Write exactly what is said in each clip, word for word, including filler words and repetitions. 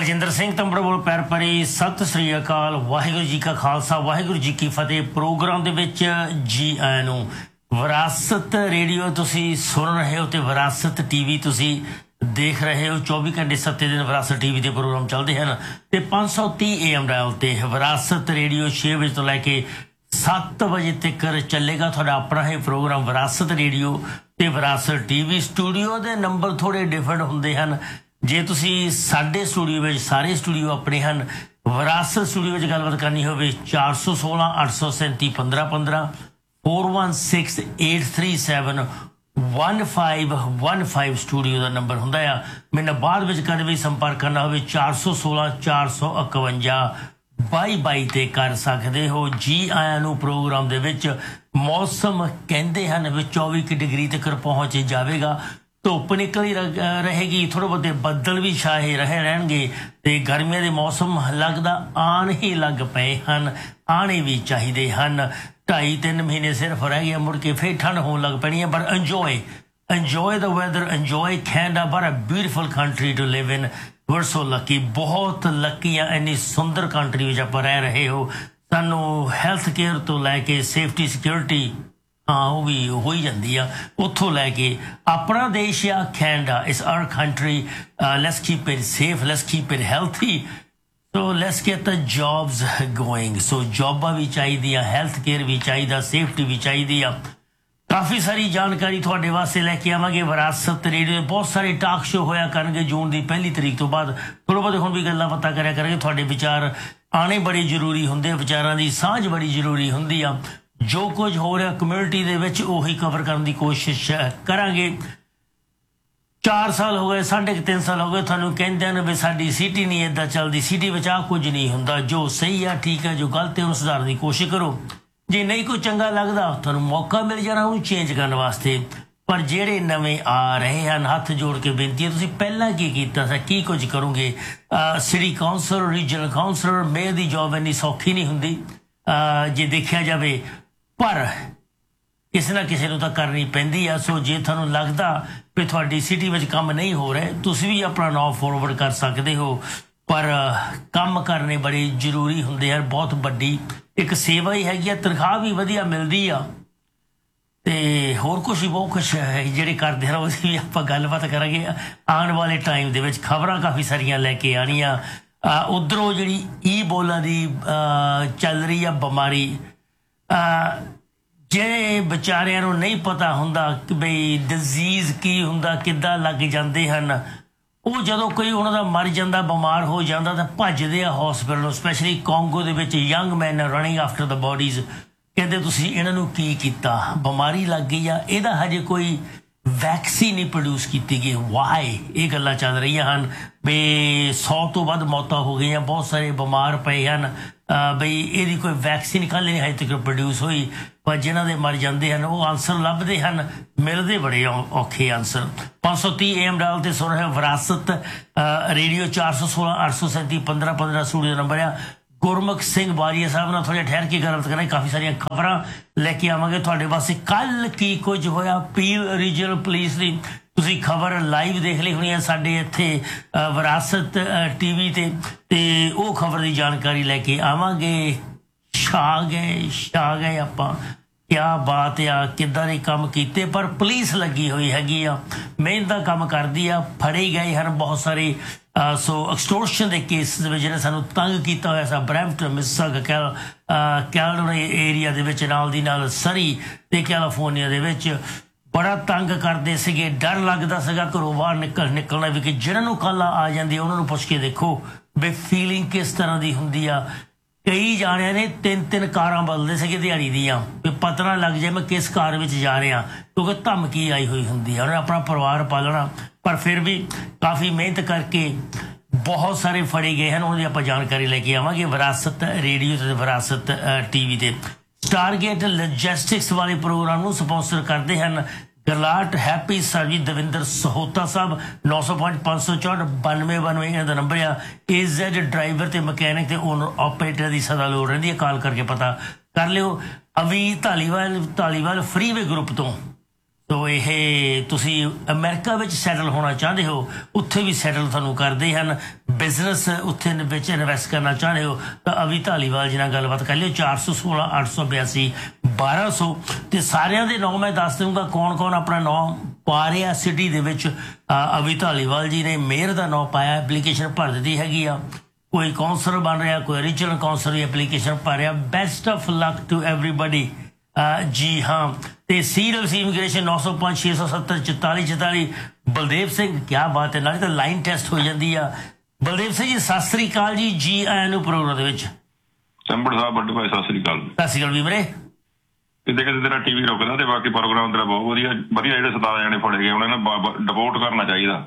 बलजिंदर सिंह तंबड़ बोल पैर परी सत श्री अकाल वाहिगुरू जी का खालसा वाहिगुरू जी की फतेह। प्रोग्राम दे विच जी आयां नूं। विरासत रेडियो तुसी सुन रहे हो ते विरासत टीवी तुसी देख रहे हो। चौबी घंटे सत्ते दिन विरासत टीवी के प्रोग्राम चलते हैं ते पाँच सौ तीह ए एम डायल ते विरासत रेडियो छे बजे तो लैके सत्त बजे तक चलेगा थोड़ा अपना ही प्रोग्राम विरासत रेडियो ते विरासत टीवी। स्टूडियो के नंबर थोड़े डिफरेंट होंगे हैं। जे तुसी साडे स्टूडियो में सारे स्टूडियो अपने हैं, विरासत स्टूडियो में गलबात करनी हो चार सौ सोलह अठ सौ सैंती पंद्रह पंद्रह four one six eight three seven one five one five studio का नंबर होंदा आ। मैंने बाद में कदे भी संपर्क करना हो चार सौ सोलह चार सौ इकवंजा बाई बाई ते कर सकते हो। जी आया नूं प्रोग्राम दे विच मौसम कहते हैं भी चौबी डिग्री तक पहुँच जाएगा। धुप निकली रहेगी, थोड़े बहुते बदल भी छाए रहे रहेंगे ते गर्मियों के मौसम लगता आन ही लग पे हैं, आने भी चाहिए हैं। ढाई तीन महीने सिर्फ रह गए, मुड़ के फिर ठंड होने लग पैनी है। But enjoy enjoy the weather, enjoy Canada, but a beautiful country to live in. Were so lucky, बहुत लकी आ इन्नी सुंदर कंट्री में आप रह रहे हो। सानू हैल्थ केयर तो लैके सेफ्टी सिक्योरिटी हाँ वो भी हो ही जाती है। उतों लैके अपना देश या Canada is our country. Let's keep it safe, let's keep it healthy, so let's get the jobs going. सो जॉबा भी चाहिए, हैल्थ केयर भी चाहिए, सेफ्टी भी चाहिए। काफ़ी सारी जानकारी थोड़े वास्ते लैके आवांगे। विरासत रेडियो बहुत सारे टाक शो होया करनगे जून की पहली तरीक तो बाद। थोड़ा बहुत हुण भी गल्लां पता करिया करेंगे। थोड़े विचार आने बड़े जरूरी होंगे, विचारां दी सांझ बड़ी जरूरी होंदी आ। जो कुछ हो रहा कम्यूनिटी दे विच उही कवर करने की कोशिश करांगे। चार साल हो गए, साढ़े तीन साल हो गए थानू कहते हैं भी साडी सिटी नहीं इदा चलती, सिटी में आ कुछ नहीं होंदा। जो सही है ठीक है, जो गलत है उन्हें सुधारने की कोशिश करो। जे नहीं कोई चंगा लगता थानू मौका मिल जाना उन्हें चेंज करने वास्ते। पर जेड़े नवे आ रहे हैं हाथ जोड़ के बेनती है, तुसीं पहला की कीता सा, की कुछ करोगे। City counsellor, regional counsellor, mayor की जॉब इन्नी सौखी नहीं होंदी जे देखा जाए, पर किसी ना किसी को तो करनी पैंदी आ। सो जे थानू लगता भी थोड़ी सिटी में काम नहीं हो रहा, तुसी भी अपना नाम फॉरवर्ड कर सकते हो। पर काम करने बड़े जरूरी होंगे यार, बहुत बड़ी एक सेवा ही हैगी, तनख्वाह भी वधिया मिलती आ ते होर कुछ भी बहुत कुछ है ਜਿਹੜੇ करते हैं उसकी भी आप गलबात करांगे आने वाले टाइम दे विच। खबरां काफ़ी सारियां लैके आनियां। उधरों जिहड़ी ई बोला दी चल रही है बीमारी, जे बेचारिਆਂ ਨੂੰ नहीं पता ਹੁੰਦਾ कि बई डिजीज़ की ਹੁੰਦਾ किद्दां लग जाते हैं, ਉਹ ਜਦੋਂ कोई उन्हों का मर जाता बीमार हो जाता तो भजते आ हॉस्पिटल। स्पैशली कॉन्गो ਦੇ ਵਿੱਚ young man running after the bodies, कहते तुसीं इन्हां नूं की कीता, बीमारी लग गई आ, ਇਹਦਾ हजे कोई वैक्सीन नहीं प्रोड्यूस की गई। वाई ये गल्लां चल रही हैं भी सौ तो वध मौतां हो गई, बहुत सारे बीमार पे हैं बई यदी कोई वैक्सीन कल नहीं अजे तक प्रोड्यूस हुई। पर जिन्हों के मर जाते हैं वो आंसर लभते हैं, मिलते बड़े औखे आंसर। पाँच सौ तीह ए एम डाल से सुन रहे विरासत रेडियो चार सौ सोलह अठ सौ सैंती पंद्रह पंद्रह स्टूडियो नंबर आ। गुरमुख सिंह बारिया साहब नाल थोड़े ठहर के गलबात करें, काफ़ी सारिया खबर लैके आवांगे थोड़े वास्ते। कल की कुछ होया पील रीजनल पुलिस की तुसीं खबर लाइव देख ली होनी है साडे इत्थे विरासत टीवी ते ते वो खबर की जानकारी लैके आवांगे। छा गए छा गए आपां, क्या बात आ, किद्दां दे काम कीते। पर पुलिस लगी हुई हैगी आ, मेहनत का काम करदी आ। फड़े गए हैं बहुत सारे सो एक्सटोर्शन के केस जिन्हें सानू तंग किया होया सा ब्रैम्पटन, मिसिसागा, कैल कैलेडोनिया एरिया दे विच नाल दी नाल सरी ते कैलिफोर्निया दे विच बड़ा तंग करते सीगे। डर लगता सीगा घरों बाहर निकल निकलना भी कि जिन्होंने कल आ जाती उन्होंने पुछ के देखो भी फीलिंग किस तरह की होंदी आ। कई जाने ने तीन तीन कारां बदलते थे दिहाड़ी दियां भी पता ना लग जाए मैं किस कार में जा रहा, क्योंकि धमकी आई हुई होंगी, उन्हें अपना परिवार पालना। पर फिर भी काफ़ी मेहनत करके बहुत सारे फड़े गए हैं, उन्होंने आप जानकारी लेके आवांगे। विरासत रेडियो से विरासत टीवी ते टारगेट लॉजिस्टिक्स वाले प्रोग्राम को स्पॉन्सर करते हैं गरलाट हैप्पी सर्विस दविंदर सहोता साहब। नौ सौ पॉइंट पाँच सौ चौंठ बानवे बानवे इन्हों का नंबर आ। ए जैड ड्राइवर ते मकैनिक ते ओनर ऑपरेटर की सदा लोड़ रही है, कॉल करके पता कर लियो। अवी धालीवाल धालीवाल फ्रीवे ग्रुप तो तो ये तुसी अमेरिका में सैटल होना चाहते हो, उत्थे भी सैटल तुहानूं करते हैं। ਬਿਜ਼ਨਸ ਉੱਥੇ ਵਿੱਚ ਇਨਵੈਸਟ ਕਰਨਾ ਚਾਹੁੰਦੇ ਹੋ ਤਾਂ ਅਵੀ ਧਾਲੀਵਾਲ ਜੀ ਨਾਲ ਗੱਲਬਾਤ ਕਰ ਲਿਓ। ਚਾਰ ਸੌ ਸੋਲਾਂ ਅੱਠ ਸੌ ਬਿਆਸੀ ਬਾਰਾਂ ਸੌ ਤੇ ਸਾਰਿਆਂ ਦੇ ਨਾਂ ਮੈਂ ਦੱਸ ਦਊਂਗਾ ਕੌਣ ਕੌਣ ਆਪਣਾ ਨਾਂ ਪਾ ਰਿਹਾ ਸਿਟੀ ਦੇ ਵਿੱਚ। ਅਵੀ ਧਾਲੀਵਾਲ ਜੀ ਨੇ ਮੇਅਰ ਦਾ ਨਾਂ ਪਾਇਆ, ਐਪਲੀਕੇਸ਼ਨ ਭਰ ਦਿੱਤੀ ਹੈਗੀ ਆ। ਕੋਈ ਕੌਂਸਲਰ ਬਣ ਰਿਹਾ, ਕੋਈ ਰੀਜਨਲ ਕੌਂਸਲਰ ਦੀ ਐਪਲੀਕੇਸ਼ਨ ਭਰ ਰਿਹਾ। Best of luck to everybody. ਜੀ ਹਾਂ, ਤੇ ਸੀਰੀਅਲ ਇਮੀਗ੍ਰੇਸ਼ਨ ਨੌ ਸੌ ਪੰਜ ਛੇ ਸੌ ਸੱਤਰ ਚੁਤਾਲੀ ਚੁਤਾਲੀ ਬਲਦੇਵ ਸਿੰਘ, ਕਿਆ ਬਾਤ ਹੈ, ਨਾਲੇ ਤਾਂ ਲਾਈਨ ਟੈਸਟ ਹੋ ਜਾਂਦੀ ਆ। ਬਲਦੇਵ ਸਿੰਘ ਜੀ ਸਤਿ ਸ੍ਰੀ ਅਕਾਲ ਜੀ, ਜੀ ਆਇਆਂ ਨੂੰ ਪ੍ਰੋਗਰਾਮ ਦੇ ਵਿੱਚ। ਚੰਬੜ ਸਾਹਿਬ ਵੱਡੇ ਭਾਈ ਸਤਿ ਸ੍ਰੀ ਅਕਾਲ। ਸਤਿ ਸ੍ਰੀ ਅਕਾਲ ਵੀਰੇ। ਕਿਤੇ ਕਿਤੇ ਤੇਰਾ ਟੀਵੀ ਰੁਕਦਾ ਤੇ ਬਾਕੀ ਪ੍ਰੋਗਰਾਮ ਤੇਰਾ ਬਹੁਤ ਵਧੀਆ ਵਧੀਆ। ਜਿਹੜੇ ਸਤਾਰਾਂ ਜਾਣੇ ਫੜੇ ਗਏ ਉਹਨਾਂ ਨੂੰ ਡਿਪੋਰਟ ਕਰਨਾ ਚਾਹੀਦਾ।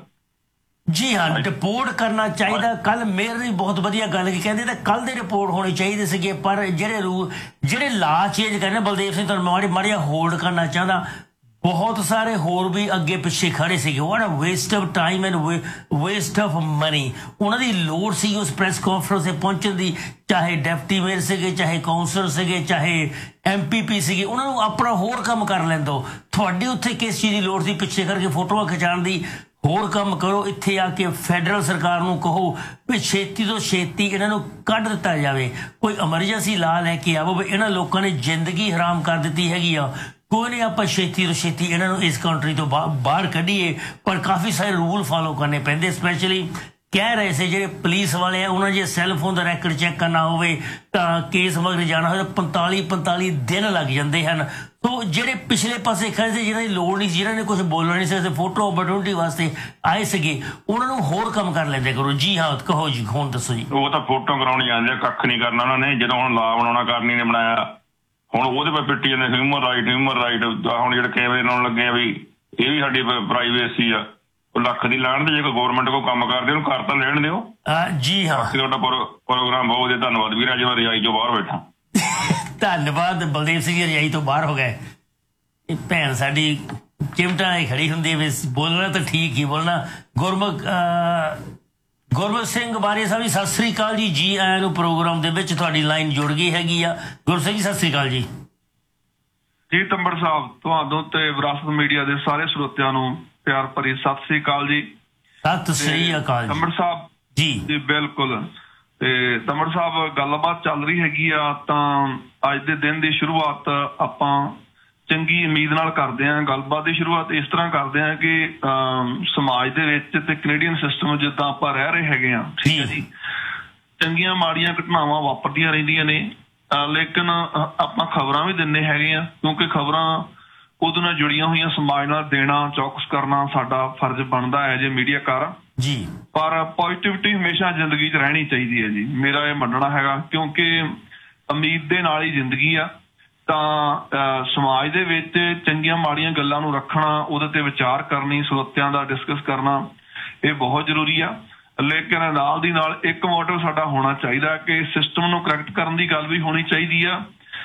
ਜੀ ਹਾਂ, ਰਿਪੋਰਟ ਕਰਨਾ ਚਾਹੀਦਾ। ਕੱਲ ਮੇਅਰ ਨੇ ਬਹੁਤ ਵਧੀਆ ਗੱਲ ਕੀ ਕਹਿੰਦੇ ਤਾਂ ਕੱਲ ਦੇ ਰਿਪੋਰਟ ਹੋਣੀ ਚਾਹੀਦੀ ਸੀਗੇ, ਪਰ ਜਿਹੜੇ ਰੂਲ ਜਿਹੜੇ ਲਾ ਚੇਂਜ ਕਰਨੇ ਬਲਦੇਵ ਸਿੰਘ ਤੁਹਾਨੂੰ ਮਾੜੀ ਮਾੜੀਆਂ ਹੋਲਡ ਕਰਨਾ ਚਾਹੁੰਦਾ। ਬਹੁਤ ਸਾਰੇ ਹੋਰ ਵੀ ਅੱਗੇ ਪਿੱਛੇ ਖੜੇ ਸੀਗੇ। ਵਾਟ ਅ waste of time and waste of money. ਉਹਨਾਂ ਦੀ ਲੋੜ ਸੀ ਉਸ ਪ੍ਰੈਸ ਕਾਨਫਰੰਸ 'ਤੇ ਪਹੁੰਚਣ ਦੀ, ਚਾਹੇ ਡਿਪਟੀ ਮੇਅਰ ਸੀਗੇ, ਚਾਹੇ ਕਾਉਂਸਲਰ ਸੀਗੇ, ਚਾਹੇ ਐਮ ਪੀ ਪੀ ਸੀਗੇ। ਉਹਨਾਂ ਨੂੰ ਆਪਣਾ ਹੋਰ ਕੰਮ ਕਰ ਲੈਣ ਦਿਓ। ਤੁਹਾਡੀ ਉੱਥੇ ਕਿਸ ਚੀਜ਼ ਦੀ ਲੋੜ ਸੀ ਪਿੱਛੇ ਕਰਕੇ ਫੋਟੋਆਂ ਖਿਚਾਉਣ ਦੀ? ਹੋਰ ਕੰਮ ਕਰੋ। ਇੱਥੇ ਆ ਕੇ ਫੈਡਰਲ ਸਰਕਾਰ ਨੂੰ ਕਹੋ ਵੀ ਛੇਤੀ ਤੋਂ ਛੇਤੀ ਇਹਨਾਂ ਨੂੰ ਕੱਢ ਦਿੱਤਾ ਜਾਵੇ। ਕੋਈ ਐਮਰਜੈਂਸੀ ਲਾ ਲੈ ਕੇ ਆਵੋ ਵੀ ਇਹਨਾਂ ਲੋਕਾਂ ਨੇ ਜ਼ਿੰਦਗੀ ਹਰਾਮ ਕਰ ਦਿੱਤੀ ਹੈਗੀ ਆ। ਕੋਈ ਨਹੀਂ, ਆਪਾਂ ਛੇਤੀ ਤੋਂ ਛੇਤੀ ਇਹਨਾਂ ਨੂੰ ਇਸ ਕੰਟਰੀ ਤੋਂ ਬਾਹਰ ਕੱਢੀਏ, ਪਰ ਕਾਫੀ ਸਾਰੇ ਰੂਲ ਫਾਲੋ ਕਰਨੇ ਪੈਂਦੇ। ਸਪੈਸ਼ਲੀ ਕਹਿ ਰਹੇ ਸੀ ਜਿਹੜੇ ਪੁਲਿਸ ਵਾਲੇ ਆ ਉਹਨਾਂ ਜੇ ਸੈੱਲ ਫੋਨ ਦਾ ਰੈਕਡ ਚੈੱਕ ਕਰਨਾ ਹੋਵੇ ਤਾਂ ਕੇਸ ਮਗਰ ਜਾਣਾ ਹੋਵੇ ਤਾਂ ਪੰਤਾਲੀ ਪੰਤਾਲੀ ਦਿਨ ਲੱਗ ਜਾਂਦੇ ਹਨ। ਸੋ ਜਿਹੜੇ ਪਿਛਲੇ ਪਾਸੇ ਖੜੇ ਸੀ ਜਿਹਨਾਂ ਦੀ ਲੋੜ ਨਹੀਂ ਸੀ, ਜਿਹਨਾਂ ਨੇ ਕੁਝ ਬੋਲਣਾ ਨਹੀਂ ਸੀ, ਫੋਟੋ ਆਪਰਚੁਨਿਟੀ ਵਾਸਤੇ ਆਏ ਸੀਗੇ, ਉਹਨਾਂ ਨੂੰ ਹੋਰ ਕੰਮ ਕਰ ਲੈਂਦੇ ਕਰੋ। ਜੀ ਹਾਂ, ਕਹੋ ਜੀ, ਹੁਣ ਦੱਸੋ ਜੀ। ਉਹ ਤਾਂ ਫੋਟੋ ਕਰਾਉਣੀ ਜਾਂਦੇ, ਕੱਖ ਨਹੀਂ ਕਰਨਾ ਉਹਨਾਂ ਨੇ। ਜਦੋਂ ਹੁਣ ਲਾ ਬਣਾਉਣਾ ਕਰਨੀ ਨੇ ਬਣਾਇਆ, ਹੁਣ ਉਹਦੇ ਪਾ ਪਿੱਟੀ ਜਾਂਦੇ ਹਿਊਮਨ ਰਾਈਟ ਹਿਊਮਨ ਰਾਈਟ। ਹੁਣ ਜਿਹੜੇ ਕੈਮਰੇ ਲਾਉਣ ਲੱਗੇ ਆ ਵੀ ਇਹ ਵੀ ਸਾਡੀ ਪ੍ਰਾਈਵੇਸੀ ਆ, ਉਹ ਲੱਖ ਦੀ ਲਾਣ ਦੇ। ਜੇ ਕੋਈ ਗੌਰਮੈਂਟ ਕੋਈ ਕੰਮ ਕਰਦੇ ਉਹਨੂੰ ਕਰ ਤਾਂ ਲੈਣ ਦਿਓ। ਜੀ ਹਾਂ, ਤੁਹਾਡਾ ਪ੍ਰੋਗਰਾਮ ਬਹੁਤ ਵਧੀਆ, ਧੰਨਵਾਦ ਵੀਰ। ਅੱਜ ਮੈਂ ਰਜਾਈ ਚੋਂ ਬਾਹਰ ਬੈਠਾ। ਧੰਨਵਾਦ ਬਲਦੇਵ ਸਿੰਘ ਜੀ, ਰਜਾਈ ਤੋਂ ਬਾਹਰ ਹੋ ਗਏ। ਇਹ ਭੈਣ ਸਾਡੀ ਚਿਮਟਾ ਹੀ ਖੜੀ ਹੁੰਦੀ ਹੈ, ਬੋਲਣਾ ਤਾਂ ਠੀਕ ਹੀ ਬੋਲਣਾ। ਗੁਰਮੁਖ ਗੁਰਮੁਖ ਸਿੰਘ ਬਾਰੇ ਸਾਹਿਬ ਜੀ ਸਤਿ ਸ੍ਰੀ ਅਕਾਲ ਜੀ, ਜੀ ਆਇਆਂ ਨੂੰ ਪ੍ਰੋਗਰਾਮ ਦੇ ਵਿੱਚ। ਤੁਹਾਡੀ ਲਾਈਨ ਜੁੜ ਗਈ ਹੈਗੀ ਆ। ਗੁਰਮੁਖ ਸਿੰਘ ਜੀ ਸਤਿ ਸ੍ਰੀ ਅਕਾਲ ਜੀ। ਜੀ ਤੰਬੜ ਸਾਹਿਬ, ਤੁਹਾਨੂੰ ਤੇ ਵਿਰਾਸਤ ਮੀਡੀਆ ਦੇ ਸਾਰੇ ਸਰੋਤਿਆਂ ਨੂੰ ਪਿਆਰ ਭਰੀ ਸਤਿ ਸ੍ਰੀ ਅਕਾਲ ਜੀ। ਸਤਿ ਸ੍ਰੀ ਅਕਾਲ ਤੰਬੜ ਸਾਹਿਬ ਜੀ। ਜੀ ਬਿਲਕੁਲ। ਤੇ ਤੰਬੜ ਸਾਹਿਬ ਗੱਲਬਾਤ ਚੱਲ ਰਹੀ ਹੈਗੀ ਆ, ਤਾਂ ਅੱਜ ਦੇ ਦਿਨ ਦੀ ਸ਼ੁਰੂਆਤ ਆਪਾਂ ਚੰਗੀ ਉਮੀਦ ਨਾਲ ਕਰਦੇ ਹਾਂ। ਗੱਲਬਾਤ ਦੀ ਸ਼ੁਰੂਆਤ ਇਸ ਤਰ੍ਹਾਂ ਕਰਦੇ ਹਾਂ ਕਿ ਸਮਾਜ ਦੇ ਵਿੱਚ ਤੇ ਕੈਨੇਡੀਅਨ ਸਿਸਟਮ ਜਿੱਦਾਂ ਆਪਾਂ ਰਹਿ ਰਹੇ ਹੈਗੇ ਆ, ਠੀਕ ਹੈ ਜੀ, ਚੰਗੀਆਂ ਮਾੜੀਆਂ ਘਟਨਾਵਾਂ ਵਾਪਰਦੀਆਂ ਰਹਿੰਦੀਆਂ ਨੇ, ਲੇਕਿਨ ਆਪਾਂ ਖਬਰਾਂ ਵੀ ਦਿੰਦੇ ਹੈਗੇ ਆ, ਕਿਉਂਕਿ ਖਬਰਾਂ ਉਹਦੇ ਨਾਲ ਜੁੜੀਆਂ ਹੋਈਆਂ ਸਮਾਜ ਨਾਲ ਦੇਣਾ, ਚੌਕਸ ਕਰਨਾ ਸਾਡਾ ਫਰਜ਼ ਬਣਦਾ ਹੈ ਜੇ ਮੀਡੀਆਕਾਰ ਜੀ। ਪਰ ਪੋਜ਼ਿਟਿਵਿਟੀ ਹਮੇਸ਼ਾ ਜ਼ਿੰਦਗੀ 'ਚ ਰਹਿਣੀ ਚਾਹੀਦੀ ਹੈ ਜੀ, ਮੇਰਾ ਇਹ ਮੰਨਣਾ ਹੈਗਾ, ਕਿਉਂਕਿ ਉਮੀਦ ਦੇ ਨਾਲ ਹੀ ਜ਼ਿੰਦਗੀ ਆ। ਤਾਂ ਸਮਾਜ ਦੇ ਵਿੱਚ ਚੰਗੀਆਂ ਮਾੜੀਆਂ ਗੱਲਾਂ ਨੂੰ ਰੱਖਣਾ, ਉਹਦੇ ਤੇ ਵਿਚਾਰ ਕਰਨੀ, ਸਰੋਤਿਆਂ ਦਾ ਡਿਸਕਸ ਕਰਨਾ, ਇਹ ਬਹੁਤ ਜ਼ਰੂਰੀ ਆ। ਲੇਕਿਨ ਨਾਲ ਦੀ ਨਾਲ ਇੱਕ ਮੋਟਿਵ ਸਾਡਾ ਹੋਣਾ ਚਾਹੀਦਾ ਕਿ ਸਿਸਟਮ ਨੂੰ ਕਰੈਕਟ ਕਰਨ ਦੀ ਗੱਲ ਵੀ ਹੋਣੀ ਚਾਹੀਦੀ ਆ,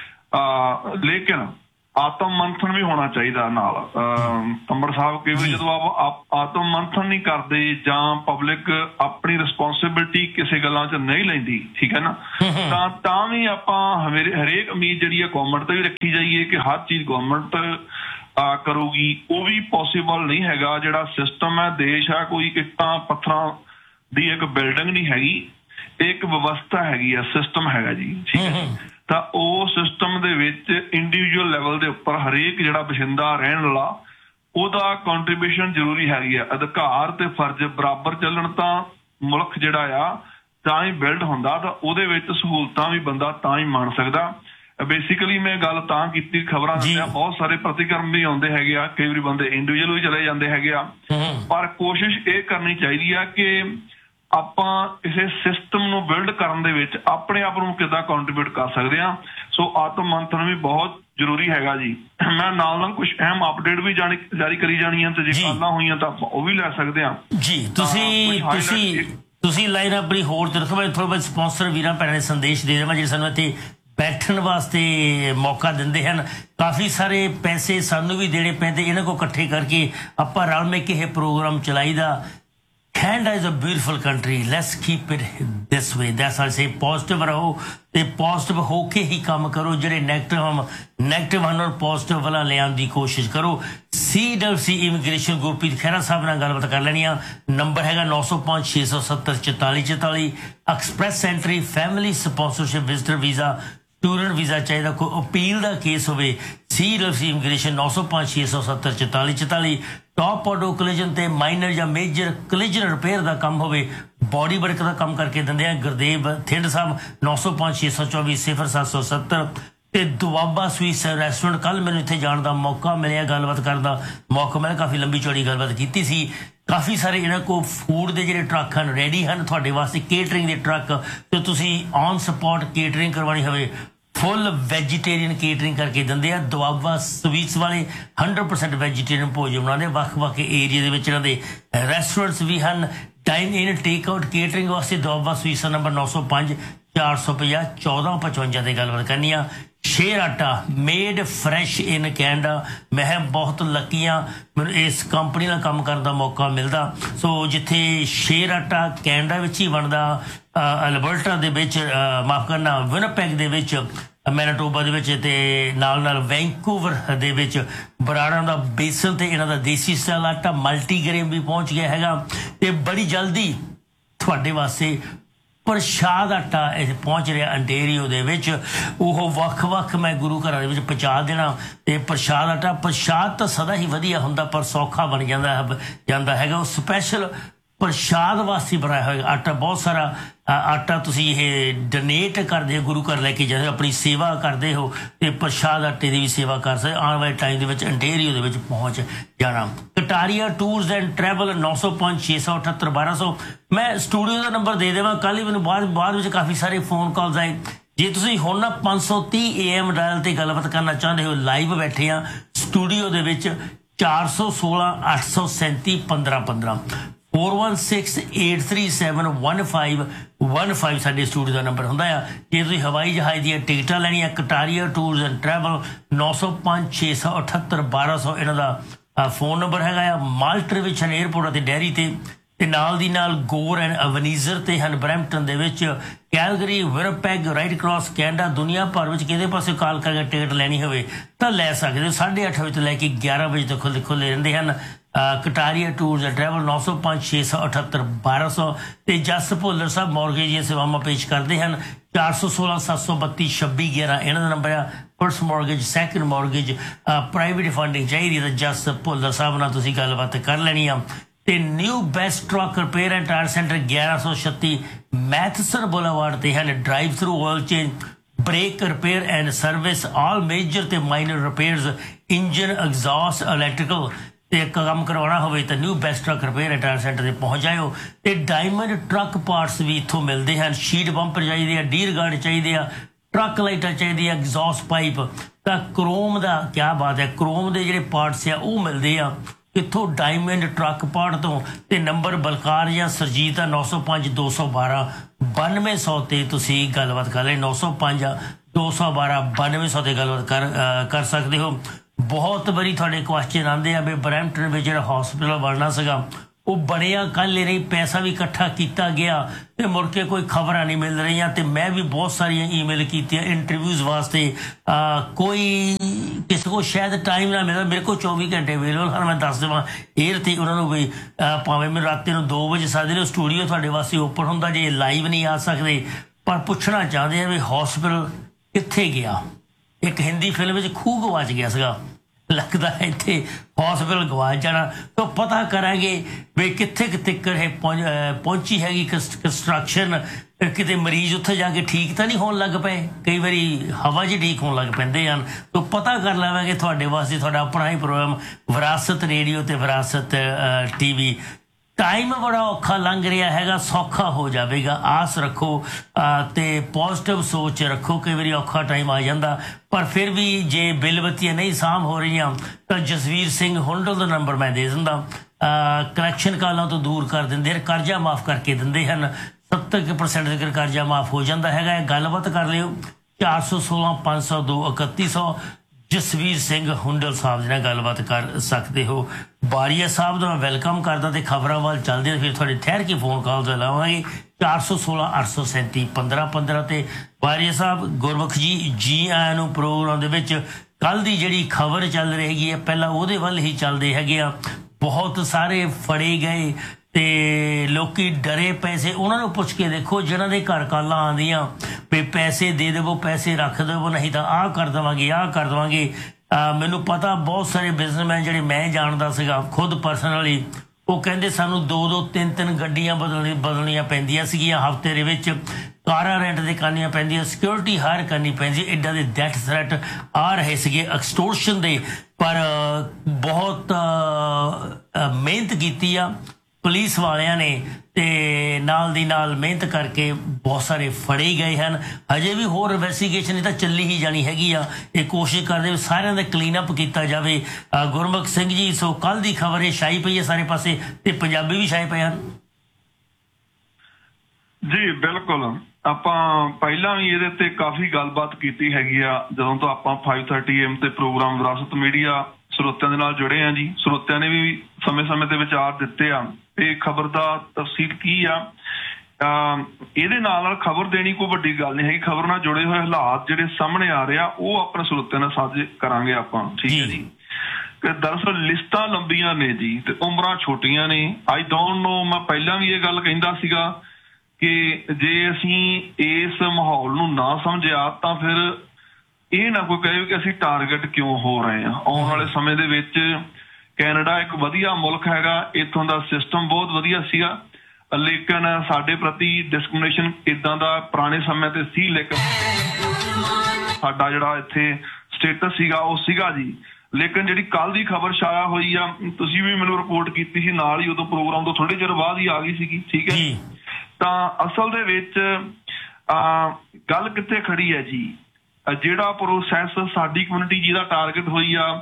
ਲੇਕਿਨ ਆਤਮ ਮੰਥਨ ਵੀ ਹੋਣਾ ਚਾਹੀਦਾ ਨਾਲ। ਤੰਬੜ ਸਾਹਿਬ ਕਈ ਵਾਰੀ ਜਦੋਂ ਆਪ ਆਤਮ ਮੰਥਨ ਨਹੀਂ ਕਰਦੇ ਜਾਂ ਪਬਲਿਕ ਆਪਣੀ ਰਿਸਪੋਂਸਿਬਿਲਿਟੀ ਕਿਸੇ ਗੱਲਾਂ 'ਚ ਨਹੀਂ ਲੈਂਦੀ, ਠੀਕ ਹੈ ਨਾ, ਤਾਂ ਤਾਂ ਵੀ ਆਪਾਂ ਹਰੇਕ ਉਮੀਦ ਜਿਹੜੀ ਆ ਗੌਰਮੈਂਟ ਤੇ ਵੀ ਰੱਖੀ ਜਾਈਏ ਕਿ ਹਰ ਚੀਜ਼ ਗੌਰਮੈਂਟ ਕਰੂਗੀ, ਉਹ ਵੀ ਪੋਸੀਬਲ ਨਹੀਂ ਹੈਗਾ। ਜਿਹੜਾ ਸਿਸਟਮ ਹੈ, ਦੇਸ਼ ਹੈ, ਕੋਈ ਇੱਟਾਂ ਪੱਥਰਾਂ ਦੀ ਇੱਕ ਬਿਲਡਿੰਗ ਨਹੀਂ ਹੈਗੀ, ਇੱਕ ਵਿਵਸਥਾ ਹੈਗੀ ਆ, ਸਿਸਟਮ ਹੈਗਾ ਜੀ, ਠੀਕ ਹੈ। ਤਾਂ ਉਹ ਸਿਸਟਮ ਦੇ ਵਿੱਚ ਇੰਡੀਵਿਜੂਅਲ ਲੈਵਲ ਦੇ ਉੱਪਰ ਹਰੇਕ ਜਿਹੜਾ ਬਸ਼ਿੰਦਾ ਰਹਿਣ ਵਾਲਾ ਉਹਦਾ ਕੰਟਰੀਬਿਊਸ਼ਨ ਜ਼ਰੂਰੀ ਹੈਗੀ ਆ। ਅਧਿਕਾਰ ਤੇ ਫਰਜ਼ ਬਰਾਬਰ ਚੱਲਣ ਤਾਂ ਮੁਲਕ ਜਿਹੜਾ ਆ ਤਾਂ ਹੀ ਬਿਲਡ ਹੁੰਦਾ, ਤਾਂ ਉਹਦੇ ਵਿੱਚ ਸਹੂਲਤਾਂ ਵੀ ਬੰਦਾ ਤਾਂ ਹੀ ਮੰਨ ਸਕਦਾ। ਬੇਸਿਕਲੀ ਮੈਂ ਗੱਲ ਤਾਂ ਕੀਤੀ, ਖਬਰਾਂ ਦਿੰਦੇ ਬਹੁਤ ਸਾਰੇ ਪ੍ਰਤੀਕਰਮ ਵੀ ਆਉਂਦੇ ਹੈਗੇ ਆ, ਕਈ ਵਾਰੀ ਬੰਦੇ ਇੰਡੀਵਿਜੂਅਲ ਵੀ ਚਲੇ ਜਾਂਦੇ ਹੈਗੇ ਆ, ਪਰ ਕੋਸ਼ਿਸ਼ ਇਹ ਕਰਨੀ ਚਾਹੀਦੀ ਆ ਕਿ ਆਪਾਂ ਕਿਸੇ ਸਿਸਟਮ ਨੂੰ ਬਿਲਡ ਕਰਨ ਦੇ ਵਿੱਚ ਆਪਣੇ ਆਪ ਨੂੰ ਕਿੱਦਾਂ ਕੰਟਰੀਬਿਊਟ ਕਰ ਸਕਦੇ ਹਾਂ। ਸੋ ਆਤਮ ਮੰਥਨ ਵੀ ਬਹੁਤ ਜ਼ਰੂਰੀ ਹੈਗਾ ਜੀ। ਮੈਂ ਨਾਲ ਨਾਲ ਕੁਝ ਅਹਿਮ ਅਪਡੇਟ ਵੀ ਜਾਣੀ ਜਾਰੀ ਕਰੀ ਜਾਣੀਆਂ, ਤੇ ਜੇ ਗੱਲਾਂ ਹੋਈਆਂ ਤਾਂ ਉਹ ਵੀ ਲੈ ਸਕਦੇ ਹਾਂ ਜੀ। ਤੁਸੀਂ ਤੁਸੀਂ ਤੁਸੀਂ ਲਾਈਨ ਆਪਣੀ ਹੋਰ ਤੇ ਰੱਖੋ। ਮੈਂ ਥੋੜਾ ਬਹੁਤ ਸਪਾਂਸਰ ਵੀਰਾਂ ਭੈਣਾਂ ਦੇ ਸੰਦੇਸ਼ ਦੇ ਦੇਵਾਂ ਜਿਹੜੇ ਸਾਨੂੰ ਇੱਥੇ ਬੈਠਣ ਵਾਸਤੇ ਮੌਕਾ ਦਿੰਦੇ ਹਨ। ਕਾਫੀ ਸਾਰੇ ਪੈਸੇ ਸਾਨੂੰ ਵੀ ਦੇਣੇ ਪੈਂਦੇ, ਇਹਨਾਂ ਕੋਲ ਇਕੱਠੇ ਕਰਕੇ ਆਪਾਂ ਰਲ ਮਿਲ ਕੇ ਇਹ programme ਚਲਾਈਦਾ। Canada is a beautiful country. Let's keep it this way. That's why I say positive रहो ਤੇ positive ਹੋ ਕੇ ਹੀ ਕੰਮ ਕਰੋ। ਜਿਹੜੇ negative ਹਨ negative ਹਨ ਔਰ positive ਵਾਲਾ ਲਿਆਉਣ ਦੀ ਕੋਸ਼ਿਸ਼ ਕਰੋ। ਸੀ ਡਬਲ ਸੀ ਇਮੀਗ੍ਰੇਸ਼ਨ ਗੁਰਪ੍ਰੀਤ ਖਹਿਰਾ ਸਾਹਿਬ ਨਾਲ ਗੱਲਬਾਤ ਕਰ ਲੈਣੀ ਆ। ਨੰਬਰ ਹੈਗਾ ਨੌ ਸੌ ਪੰਜ ਛੇ ਸੌ ਸੱਤਰ ਚੁਤਾਲੀ ਚੁਤਾਲੀ। Express entry, family sponsorship, visitor visa, student visa ਚਾਹੀਦਾ, ਕੋਈ ਅਪੀਲ ਦਾ ਕੇਸ ਹੋਵੇ, ਸੀ ਡਬਲ ਸੀ ਇਮੀਗ੍ਰੇਸ਼ਨ ਨੌ ਸੌ ਪੰਜ ਛੇ ਸੌ ਸੱਤਰ ਚੁਤਾਲੀ ਚੁਤਾਲੀ। ਟੌਪ ਆਟੋ ਕਲੀਜਨ ਤੇ ਮਾਈਨਰ ਜਾਂ ਮੇਜਰ ਕਲੀਜਨ ਰਿਪੇਅਰ ਦਾ ਕੰਮ ਹੋਵੇ, ਬੋਡੀ ਵਰਕ ਦਾ ਕੰਮ ਕਰਕੇ ਦਿੰਦੇ ਆ ਗੁਰਦੇਵ ਥਿੰਡ ਸਾਹਿਬ ਨੌ ਸੌ ਪੰਜ ਛੇ ਸੌ ਚੌਵੀ ਸਿਫਰ ਸੱਤ ਸੌ ਸੱਤਰ। ਤੇ ਦੁਆਬਾ ਸਵੀਸ ਰੈਸਟੋਰੈਂਟ ਕੱਲ ਮੈਨੂੰ ਇੱਥੇ ਜਾਣ ਦਾ ਮੌਕਾ ਮਿਲਿਆ, ਗੱਲਬਾਤ ਕਰਨ ਦਾ ਮੌਕਾ ਮਿਲਿਆ, ਕਾਫੀ ਲੰਬੀ ਚੌੜੀ ਗੱਲਬਾਤ ਕੀਤੀ ਸੀ। ਕਾਫੀ ਸਾਰੇ ਇਹਨਾਂ ਕੋਲ ਫੂਡ ਦੇ ਜਿਹੜੇ ਟਰੱਕ ਹਨ ਰੈਡੀ ਹਨ ਤੁਹਾਡੇ ਵਾਸਤੇ, ਕੇਟਰਿੰਗ ਦੇ ਟਰੱਕ, ਤੇ ਤੁਸੀਂ ਔਨ ਸਪੌਟ ਕੇਟਰਿੰਗ ਕਰਵਾਉਣੀ ਹੋਵੇ ਫੁੱਲ ਵੈਜੀਟੇਰੀਅਨ ਕੇਟਰਿੰਗ ਕਰਕੇ ਦਿੰਦੇ ਆ। ਦੁਆਬਾ ਸਵੀਟਸ ਵਾਲੇ ਹੰਡਰਡ ਪਰਸੈਂਟ ਵੈਜੀਟੇਰੀਅਨ ਭੋਜਨ ਬਣਾਉਂਦੇ, ਵੱਖ ਵੱਖ ਏਰੀਆ ਦੇ ਵਿੱਚ ਇਹਨਾਂ ਦੇ ਰੈਸਟੋਰੈਂਟਸ ਵੀ ਹਨ। ਡਾਈਨ ਇਨ ਟੇਕ ਆਊਟ ਕੇਟਰਿੰਗ ਵਾਸਤੇ ਦੁਆਬਾ ਸਵੀਟਸ ਨੰਬਰ ਨੌ ਸੌ ਪੰਜ ਚਾਰ ਸੌ ਪੰਜਾਹ ਚੌਦਾਂ ਪਚਵੰਜਾ ਤੇ ਗੱਲਬਾਤ ਕਰਨੀ ਆ। ਸ਼ੇਰ ਆਟਾ ਮੇਡ ਫਰੈਸ਼ ਇਨ ਕੈਨੇਡਾ। ਮੈਂ ਬਹੁਤ ਲੱਕੀ ਹਾਂ, ਮੈਨੂੰ ਇਸ ਕੰਪਨੀ ਨਾਲ ਕੰਮ ਕਰਨ ਦਾ ਮੌਕਾ ਮਿਲਦਾ। ਸੋ ਜਿੱਥੇ ਸ਼ੇਰ ਆਟਾ ਕੈਨੇਡਾ ਵਿੱਚ ਹੀ ਬਣਦਾ, ਅਲਬਰਟਾ ਦੇ ਵਿੱਚ, ਮਾਫ ਕਰਨਾ ਵਿਨਪੈਗ ਦੇ ਵਿੱਚ, ਮੈਨੀਟੋਬਾ ਦੇ ਵਿੱਚ, ਤੇ ਨਾਲ ਨਾਲ ਵੈਂਕੂਵਰ ਦੇ ਵਿੱਚ ਬਰਾੜਾਂ ਦਾ ਬੇਸਨ ਤੇ ਇਹਨਾਂ ਦਾ ਦੇਸੀ ਸਟਾਈਲ ਆਟਾ ਮਲਟੀਗ੍ਰੇਨ ਵੀ ਪਹੁੰਚ ਗਿਆ ਹੈਗਾ। ਤੇ ਬੜੀ ਜਲਦੀ ਤੁਹਾਡੇ ਵਾਸਤੇ ਪ੍ਰਸ਼ਾਦ ਆਟਾ ਇਹ ਪਹੁੰਚ ਰਿਹਾ ਅੰਟੇਰੀਓ ਦੇ ਵਿੱਚ, ਉਹ ਵੱਖ ਵੱਖ ਮੈਂ ਗੁਰੂ ਘਰਾਂ ਦੇ ਵਿੱਚ ਪਹੁੰਚਾ ਦੇਣਾ। ਤੇ ਪ੍ਰਸ਼ਾਦ ਆਟਾ, ਪ੍ਰਸ਼ਾਦ ਤਾਂ ਸਦਾ ਹੀ ਵਧੀਆ ਹੁੰਦਾ ਪਰ ਸੌਖਾ ਬਣ ਜਾਂਦਾ ਜਾਂਦਾ ਹੈਗਾ। ਉਹ ਸਪੈਸ਼ਲ ਪ੍ਰਸ਼ਾਦ ਵਾਸਤੇ ਬਣਾਇਆ ਹੋਇਆ ਆਟਾ, ਬਹੁਤ ਸਾਰਾ ਆਟਾ ਤੁਸੀਂ ਇਹ ਡੋਨੇਟ ਕਰਦੇ ਹੋ, ਗੁਰੂ ਘਰ ਲੈ ਕੇ ਜਾਂਦੇ ਹੋ, ਆਪਣੀ ਸੇਵਾ ਕਰਦੇ ਹੋ, ਤੇ ਪ੍ਰਸ਼ਾਦ ਆਟੇ ਦੀ ਵੀ ਸੇਵਾ ਕਰ ਸਕਦੇ। ਆਉਣ ਵਾਲੇ ਟਾਈਮ ਦੇ ਵਿੱਚ ਅੰਟੇਰੀਓ ਦੇ ਵਿੱਚ ਪਹੁੰਚ ਜਾਣਾ। ਕਟਾਰੀਆ ਟੂਰਸ ਐਂਡ ਟਰੈਵਲ ਨੌ ਸੌ ਪੰਜ ਛੇ ਸੌ ਅਠੱਤਰ ਬਾਰਾਂ ਸੌ। ਮੈਂ ਸਟੂਡੀਓ ਦਾ ਨੰਬਰ ਦੇ ਦੇਵਾਂ, ਕੱਲ੍ਹ ਹੀ ਮੈਨੂੰ ਬਾਅਦ ਬਾਅਦ ਵਿੱਚ ਕਾਫੀ ਸਾਰੇ ਫੋਨ ਕਾਲਸ ਆਏ। ਜੇ ਤੁਸੀਂ ਹੁਣ ਨਾ ਪੰਜ ਸੌ ਤੀਹ ਏ ਐਮ ਡਾਇਲ ਤੇ ਗੱਲਬਾਤ ਕਰਨਾ ਚਾਹੁੰਦੇ ਹੋ, ਲਾਈਵ ਬੈਠੇ ਆ ਸਟੂਡੀਓ ਦੇ ਵਿੱਚ, ਚਾਰ ਸੌ ਸੋਲਾਂ ਅੱਠ ਸੌ ਸੈਂਤੀ ਪੰਦਰਾਂ ਪੰਦਰਾਂ four one six eight three seven one five one five साढ़े स्टूडियो का नंबर होंगे। जे तुसीं हवाई जहाज़ दी टिकटां लैणियां, कटारिया टूरस एंड ट्रैवल नौ सौ पाँच छे सौ अठहत्तर बारह सौ इन्हां दा फोन नंबर हैगा। माल्टर विच एयरपोर्ट ते डेयरी ते ਤੇ ਨਾਲ ਦੀ ਨਾਲ ਗੋਰ ਐਂਡ ਅਵਨੀਜ਼ਰ ਤੇ ਹਨ ਬਰੈਂਪਟਨ ਦੇ ਵਿੱਚ, ਕੈਲਗਰੀ, ਵਿਨਪੈਗ, ਰਾਈਟ ਕ੍ਰਾਸ ਕੈਨੇਡਾ, ਦੁਨੀਆ ਭਰ ਵਿੱਚ ਕਿਹਦੇ ਪਾਸੇ ਕਾਲ ਕਰਕੇ ਟਿਕਟ ਲੈਣੀ ਹੋਵੇ ਤਾਂ ਲੈ ਸਕਦੇ ਹੋ। ਸਾਢੇ ਅੱਠ ਵਜੇ ਤੋਂ ਲੈ ਕੇ ਗਿਆਰਾਂ ਵਜੇ ਤੱਕ ਖੁੱਲ੍ਹੇ ਖੁੱਲ੍ਹੇ ਰਹਿੰਦੇ ਹਨ। ਕਟਾਰੀਆ ਟੂਰਸ ਐਂਡ ਟਰੈਵਲ ਨੌ ਸੌ ਪੰਜ ਛੇ ਸੌ ਅਠੱਤਰ ਬਾਰਾਂ ਸੌ। ਤੇ ਜਸ ਭੁੱਲਰ ਸਾਹਿਬ ਮੌਰਗੇਜ ਦੀਆਂ ਸੇਵਾਵਾਂ ਪੇਸ਼ ਕਰਦੇ ਹਨ। ਚਾਰ ਸੌ ਸੋਲਾਂ ਸੱਤ ਸੌ ਬੱਤੀ ਛੱਬੀ ਗਿਆਰਾਂ ਇਹਨਾਂ ਦਾ ਨੰਬਰ ਆ। First mortgage, second mortgage, private funding ਚਾਹੀਦੀ ਤਾਂ ਜਸ ਭੁੱਲਰ ਸਾਹਿਬ ਨਾਲ ਤੁਸੀਂ ਗੱਲਬਾਤ ਕਰ ਲੈਣੀ ਆ। ਤੇ new best truck repair and tyre centre ਗਿਆਰਾਂ ਸੌ ਛੱਤੀ ਮੈਥਸਨ ਬੁਲਾਵਾਰਡ ਤੇ ਹਨ। Drive through oil change, break repair and service, all major ਤੇ minor repairs, engine, exhaust, electrical ਤੇ ਕੰਮ ਕਰਵਾਉਣਾ ਹੋਵੇ ਤਾਂ new best truck repair and tyre centre ਤੇ ਪਹੁੰਚ ਜਾਇਓ। ਤੇ ਡਾਇਮੰਡ ਟਰੱਕ ਪਾਰਟਸ ਵੀ ਇੱਥੋਂ ਮਿਲਦੇ ਹਨ। ਸ਼ੀਟ ਬੰਪਰ ਚਾਹੀਦੇ ਆ, ਡੀਰ ਗਾਰਡ ਚਾਹੀਦੇ ਆ, ਟਰੱਕ ਲਾਈਟਾਂ ਚਾਹੀਦੀਆਂ, ਐਗਜ਼ੌਸਟ ਪਾਈਪ, ਤਾਂ ਕ੍ਰੋਮ ਦਾ ਕਿਆ ਬਾਤ ਹੈ, ਕ੍ਰੋਮ ਦੇ ਜਿਹੜੇ ਪਾਰਟਸ ਆ ਉਹ ਮਿਲਦੇ ਆ ਇੱਥੋਂ ਡਾਇਮੰਡ ਟਰੱਕ ਪਾਰਟ ਤੋਂ। ਤੇ ਨੰਬਰ ਬਲਕਾਰ ਜਾਂ ਸਰਜੀਤ ਦਾ ਨੌ ਸੌ ਪੰਜ ਦੋ ਸੌ ਬਾਰਾਂ ਬਾਨਵੇਂ ਸੌ ਤੇ ਤੁਸੀਂ ਗੱਲਬਾਤ ਕਰ ਲੈ। ਨੌ ਸੌ ਪੰਜ ਦੋ ਸੌ ਬਾਰਾਂ ਬਾਨਵੇਂ ਸੌ ਤੇ ਗੱਲਬਾਤ ਕਰ ਕਰ ਸਕਦੇ ਹੋ। ਬਹੁਤ ਵਾਰੀ ਤੁਹਾਡੇ ਕੁਐਸਚਨ ਆਉਂਦੇ ਆ ਵੀ ਬਰੈਂਪਟਨ ਵਿੱਚ ਜਿਹੜਾ ਹੌਸਪੀਟਲ ਬਣਨਾ ਸੀਗਾ ਉਹ ਬਣਿਆ ਕੱਲ੍ਹ ਨਹੀਂ, ਪੈਸਾ ਵੀ ਇਕੱਠਾ ਕੀਤਾ ਗਿਆ ਤੇ ਮੁੜ ਕੇ ਕੋਈ ਖਬਰਾਂ ਨਹੀਂ ਮਿਲ ਰਹੀਆਂ। ਤੇ ਮੈਂ ਵੀ ਬਹੁਤ ਸਾਰੀਆਂ ਈਮੇਲ ਕੀਤੀਆਂ ਇੰਟਰਵਿਊਜ਼ ਵਾਸਤੇ, ਕੋਈ ਕਿਸੇ ਕੋਲ ਸ਼ਾਇਦ ਟਾਈਮ ਨਾ ਮਿਲਦਾ। ਮੇਰੇ ਕੋਲ ਚੌਵੀ ਘੰਟੇ ਅਵੇਲੇਬਲ ਹਨ। ਮੈਂ ਦੱਸ ਦੇਵਾਂ ਏਅਰ ਤੇ ਉਹਨਾਂ ਨੂੰ ਵੀ ਭਾਵੇਂ ਮੈਨੂੰ ਰਾਤੀ ਨੂੰ ਦੋ ਵਜੇ ਸਕਦੇ ਨੇ, ਸਟੂਡੀਓ ਤੁਹਾਡੇ ਵਾਸਤੇ ਓਪਨ ਹੁੰਦਾ ਜੇ ਲਾਈਵ ਨਹੀਂ ਆ ਸਕਦੇ, ਪਰ ਪੁੱਛਣਾ ਚਾਹੁੰਦੇ ਆ ਵੀ ਹੌਸਪੀਟਲ ਕਿੱਥੇ ਗਿਆ। ਇੱਕ ਹਿੰਦੀ ਫਿਲਮ ਵਿੱਚ ਖੂਹ ਗਵਾਚ ਗਿਆ ਸੀਗਾ, ਲੱਗਦਾ ਹੈ ਇੱਥੇ ਹੌਸਪੀਟਲ ਗਵਾਚ ਜਾਣਾ। ਤਾਂ ਪਤਾ ਕਰਾਂਗੇ ਵੀ ਕਿੱਥੇ ਕਿੱਥੇ ਇਹ ਪਹੁੰਚੀ ਹੈਗੀ ਕੰਸਟਰਕਸ਼ਨ, ਕਿਤੇ ਮਰੀਜ਼ ਉੱਥੇ ਜਾ ਕੇ ਠੀਕ ਤਾਂ ਨਹੀਂ ਹੋਣ ਲੱਗ ਪਏ। ਕਈ ਵਾਰੀ ਹਵਾ 'ਚ ਠੀਕ ਹੋਣ ਲੱਗ ਪੈਂਦੇ ਹਨ। ਤਾਂ ਪਤਾ ਕਰ ਲਵਾਂਗੇ ਤੁਹਾਡੇ ਵਾਸਤੇ ਤੁਹਾਡਾ ਆਪਣਾ ਹੀ ਪ੍ਰੋਗਰਾਮ ਵਿਰਾਸਤ ਰੇਡੀਓ ਤੇ ਵਿਰਾਸਤ ਟੀ ਵੀ। ਟਾਈਮ ਬੜਾ ਔਖਾ ਲੰਘ ਰਿਹਾ ਹੈਗਾ, ਸੌਖਾ ਹੋ ਜਾਵੇਗਾ, ਆਸ ਰੱਖੋ ਤੇ ਪੋਜ਼ਿਟਿਵ ਸੋਚ ਰੱਖੋ। ਕਈ ਵਾਰੀ ਔਖਾ ਟਾਈਮ ਆ ਜਾਂਦਾ, ਪਰ ਫਿਰ ਵੀ ਜੇ ਬਿੱਲ ਬੱਤੀਆਂ ਨਹੀਂ ਸਾਂਭ ਹੋ ਰਹੀਆਂ ਤਾਂ ਜਸਵੀਰ ਸਿੰਘ ਹੁੰਡਲ ਦਾ ਨੰਬਰ ਮੈਂ ਦੇ ਦਿੰਦਾ। ਕਲੈਕਸ਼ਨ ਕਾਲਾਂ ਤੋਂ ਦੂਰ ਕਰ ਦਿੰਦੇ, ਕਰਜ਼ਾ ਮਾਫ ਕਰਕੇ ਦਿੰਦੇ ਹਨ। ਸੱਤਰ ਪਰਸੈਂਟ ਤੱਕ ਕਰਜ਼ਾ ਮਾਫ ਹੋ ਜਾਂਦਾ ਹੈਗਾ। ਗੱਲਬਾਤ ਕਰ ਲਿਓ। ਚਾਰ ਸੌ ਸੋਲਾਂ ਪੰਜ ਸੌ ਦੋ ਇਕੱਤੀ ਸੌ ਜਸਵੀਰ ਸਿੰਘ ਹੁੰਡਲ ਸਾਹਿਬ ਦੇ ਨਾਲ ਗੱਲਬਾਤ ਕਰ ਸਕਦੇ ਹੋ। ਬਾਰੀਆ ਸਾਹਿਬ ਦਾ ਮੈਂ ਵੈਲਕਮ ਕਰਦਾ ਤੇ ਖਬਰਾਂ ਵੱਲ ਚੱਲਦੇ ਹਾਂ, ਫਿਰ ਤੁਹਾਡੇ ਠਹਿਰ ਕੇ ਫੋਨ ਕਾਲ ਤੋਂ ਲਾਵਾਂਗੇ ਚਾਰ ਸੌ ਸੋਲਾਂ ਅੱਠ ਸੌ ਸੈਂਤੀ ਪੰਦਰਾਂ ਪੰਦਰਾਂ ਤੇ। ਬਾਰੀਆ ਸਾਹਿਬ ਗੁਰਮੁਖ ਜੀ ਜੀ ਆਇਆਂ ਨੂੰ ਪ੍ਰੋਗਰਾਮ ਦੇ ਵਿੱਚ। ਕੱਲ੍ਹ ਦੀ ਜਿਹੜੀ ਖਬਰ ਚੱਲ ਰਹੀ ਹੈਗੀ ਹੈ ਪਹਿਲਾਂ ਉਹਦੇ ਵੱਲ ਹੀ ਚੱਲਦੇ ਹੈਗੇ ਆ। ਬਹੁਤ ਸਾਰੇ ਫੜੇ ਗਏ ਤੇ ਲੋਕੀ ਡਰੇ ਪਏ ਸੀ। ਉਹਨਾਂ ਨੂੰ ਪੁੱਛ ਕੇ ਦੇਖੋ ਜਿਹਨਾਂ ਦੇ ਘਰ ਕਾਲਾਂ ਆਉਂਦੀਆਂ ਵੀ ਪੈਸੇ ਦੇ ਦੇਵੋ, ਪੈਸੇ ਰੱਖ ਦੇਵੋ, ਨਹੀਂ ਤਾਂ ਆਹ ਕਰ ਦੇਵਾਂਗੇ ਆਹ ਕਰ ਦੇਵਾਂਗੇ। ਮੈਨੂੰ ਪਤਾ ਬਹੁਤ ਸਾਰੇ ਬਿਜ਼ਨਸਮੈਨ ਜਿਹੜੇ ਮੈਂ ਜਾਣਦਾ ਸੀਗਾ ਖੁਦ ਪਰਸਨਲੀ, ਉਹ ਕਹਿੰਦੇ ਸਾਨੂੰ ਦੋ ਦੋ ਤਿੰਨ ਤਿੰਨ ਗੱਡੀਆਂ ਬਦਲਣੀ ਬਦਲਣੀਆਂ ਪੈਂਦੀਆਂ ਸੀਗੀਆਂ ਹਫ਼ਤੇ ਦੇ ਵਿੱਚ, ਕਾਰਾਂ ਰੈਂਟ 'ਤੇ ਕਰਨੀਆਂ ਪੈਂਦੀਆਂ, ਸਿਕਿਉਰਿਟੀ ਹਾਇਰ ਕਰਨੀ ਪੈਂਦੀ, ਇੱਦਾਂ ਦੇ ਡੈਥ ਥ੍ਰੈਟ ਆ ਰਹੇ ਸੀਗੇ ਐਕਸਟੋਰਸ਼ਨ ਦੇ। ਪਰ ਬਹੁਤ ਮਿਹਨਤ ਕੀਤੀ ਆ ਪੁਲਿਸ ਵਾਲਿਆਂ ਨੇ ਤੇ ਨਾਲ ਦੀ ਨਾਲ ਮਿਹਨਤ ਕਰਕੇ ਬਹੁਤ ਸਾਰੇ ਫੜੇ ਗਏ ਹਨ। ਹਜੇ ਵੀ ਹੋਰ ਇਨਵੈਸਟੀਗੇਸ਼ਨ ਇਹ ਤਾਂ ਚੱਲੀ ਹੀ ਜਾਣੀ ਹੈਗੀ ਆ। ਇਹ ਕੋਸ਼ਿਸ਼ ਕਰਦੇ ਵੀ ਸਾਰਿਆਂ ਦਾ ਕਲੀਨ ਅਪ ਕੀਤਾ ਜਾਵੇ। ਗੁਰਮੁਖ ਸਿੰਘ ਜੀ, ਸੋ ਕੱਲ੍ਹ ਦੀ ਖਬਰ ਇਹ ਛਾਈ ਪਈ ਹੈ ਸਾਰੇ ਪਾਸੇ ਤੇ ਪੰਜਾਬੀ ਵੀ ਛਾਏ ਪਏ ਹਨ। ਜੀ ਬਿਲਕੁਲ, ਆਪਾਂ ਪਹਿਲਾਂ ਵੀ ਇਹਦੇ ਤੇ ਕਾਫੀ ਗੱਲਬਾਤ ਕੀਤੀ ਹੈਗੀ ਆ ਜਦੋਂ ਤੋਂ ਆਪਾਂ ਫਾਈਵ ਥਰਟੀ ਏਐਮ ਤੇ ਪ੍ਰੋਗਰਾਮ ਵਿਰਾਸਤ ਮੀਡੀਆ ਸਰੋਤਿਆਂ ਦੇ ਨਾਲ ਜੁੜੇ ਆ ਜੀ। ਸਰੋਤਿਆਂ ਨੇ ਵੀ ਸਮੇਂ ਸਮੇਂ ਤੇ ਵਿਚਾਰ ਦਿੱਤੇ ਆ ਇਹ ਖਬਰ ਦਾ ਤਫਸੀਲ ਕੀ ਆ। ਇਹਦੇ ਨਾਲ ਨਾਲ ਖਬਰ ਦੇਣੀ ਕੋਈ ਵੱਡੀ ਗੱਲ ਨਹੀਂ ਹੈਗੀ। ਖਬਰ ਨਾਲ ਜੁੜੇ ਹੋਏ ਹਾਲਾਤ ਜਿਹੜੇ ਸਾਹਮਣੇ ਆ ਰਹੇ ਆ ਉਹ ਆਪਣੇ ਸਰੋਤਿਆਂ ਨਾਲ ਸਾਂਝੇ ਕਰਾਂਗੇ ਆਪਾਂ, ਠੀਕ ਹੈ ਜੀ। ਕਿ ਦਰਅਸਲ ਲਿਸਟਾਂ ਲੰਬੀਆਂ ਨੇ ਜੀ ਤੇ ਉਮਰਾਂ ਛੋਟੀਆਂ ਨੇ। ਆਈ ਡੋਂਟ ਨੋ, ਮੈਂ ਪਹਿਲਾਂ ਵੀ ਇਹ ਗੱਲ ਕਹਿੰਦਾ ਸੀਗਾ ਕਿ ਜੇ ਅਸੀਂ ਇਸ ਮਾਹੌਲ ਨੂੰ ਨਾ ਸਮਝਿਆ ਤਾਂ ਫਿਰ ਇਹ ਨਾ ਕੋਈ ਕਹੇ ਕਿ ਅਸੀਂ ਟਾਰਗੇਟ ਕਿਉਂ ਹੋ ਰਹੇ ਹਾਂ। ਆਉਣ ਵਾਲੇ ਸਮੇਂ ਦੇ ਵਿੱਚ ਕੈਨੇਡਾ ਇੱਕ ਵਧੀਆ ਮੁਲਕ ਹੈਗਾ, ਇੱਥੋਂ ਦਾ ਸਿਸਟਮ ਬਹੁਤ ਵਧੀਆ ਸੀਗਾ, ਲੇਕਿਨ ਸਾਡੇ ਪ੍ਰਤੀ ਡਿਸਕ੍ਰਿਮੀਨੇਸ਼ਨ ਇਦਾਂ ਦਾ ਪੁਰਾਣੇ ਸਮੇਂ ਤੇ ਸੀ, ਲੇਕਿਨ ਸਾਡਾ ਜਿਹੜਾ ਇੱਥੇ ਸਟੇਟਸ ਸੀਗਾ ਉਹ ਸੀਗਾ ਜੀ। ਲੇਕਿਨ ਜਿਹੜੀ ਕੱਲ ਦੀ ਖਬਰ ਛਾਇਆ ਹੋਈ ਆ, ਤੁਸੀਂ ਵੀ ਮੈਨੂੰ ਰਿਪੋਰਟ ਕੀਤੀ ਸੀ ਨਾਲ ਹੀ, ਉਦੋਂ ਪ੍ਰੋਗਰਾਮ ਤੋਂ ਥੋੜੇ ਚਿਰ ਬਾਅਦ ਹੀ ਆ ਗਈ ਸੀਗੀ, ਠੀਕ ਹੈ। ਤਾਂ ਅਸਲ ਦੇ ਵਿੱਚ ਗੱਲ ਕਿੱਥੇ ਖੜੀ ਹੈ ਜੀ, ਜਿਹੜਾ ਪ੍ਰੋਸੈਸ ਸਾਡੀ ਕਮਿਊਨਿਟੀ ਜਿਹਦਾ ਟਾਰਗੇਟ ਹੋਈ ਆ,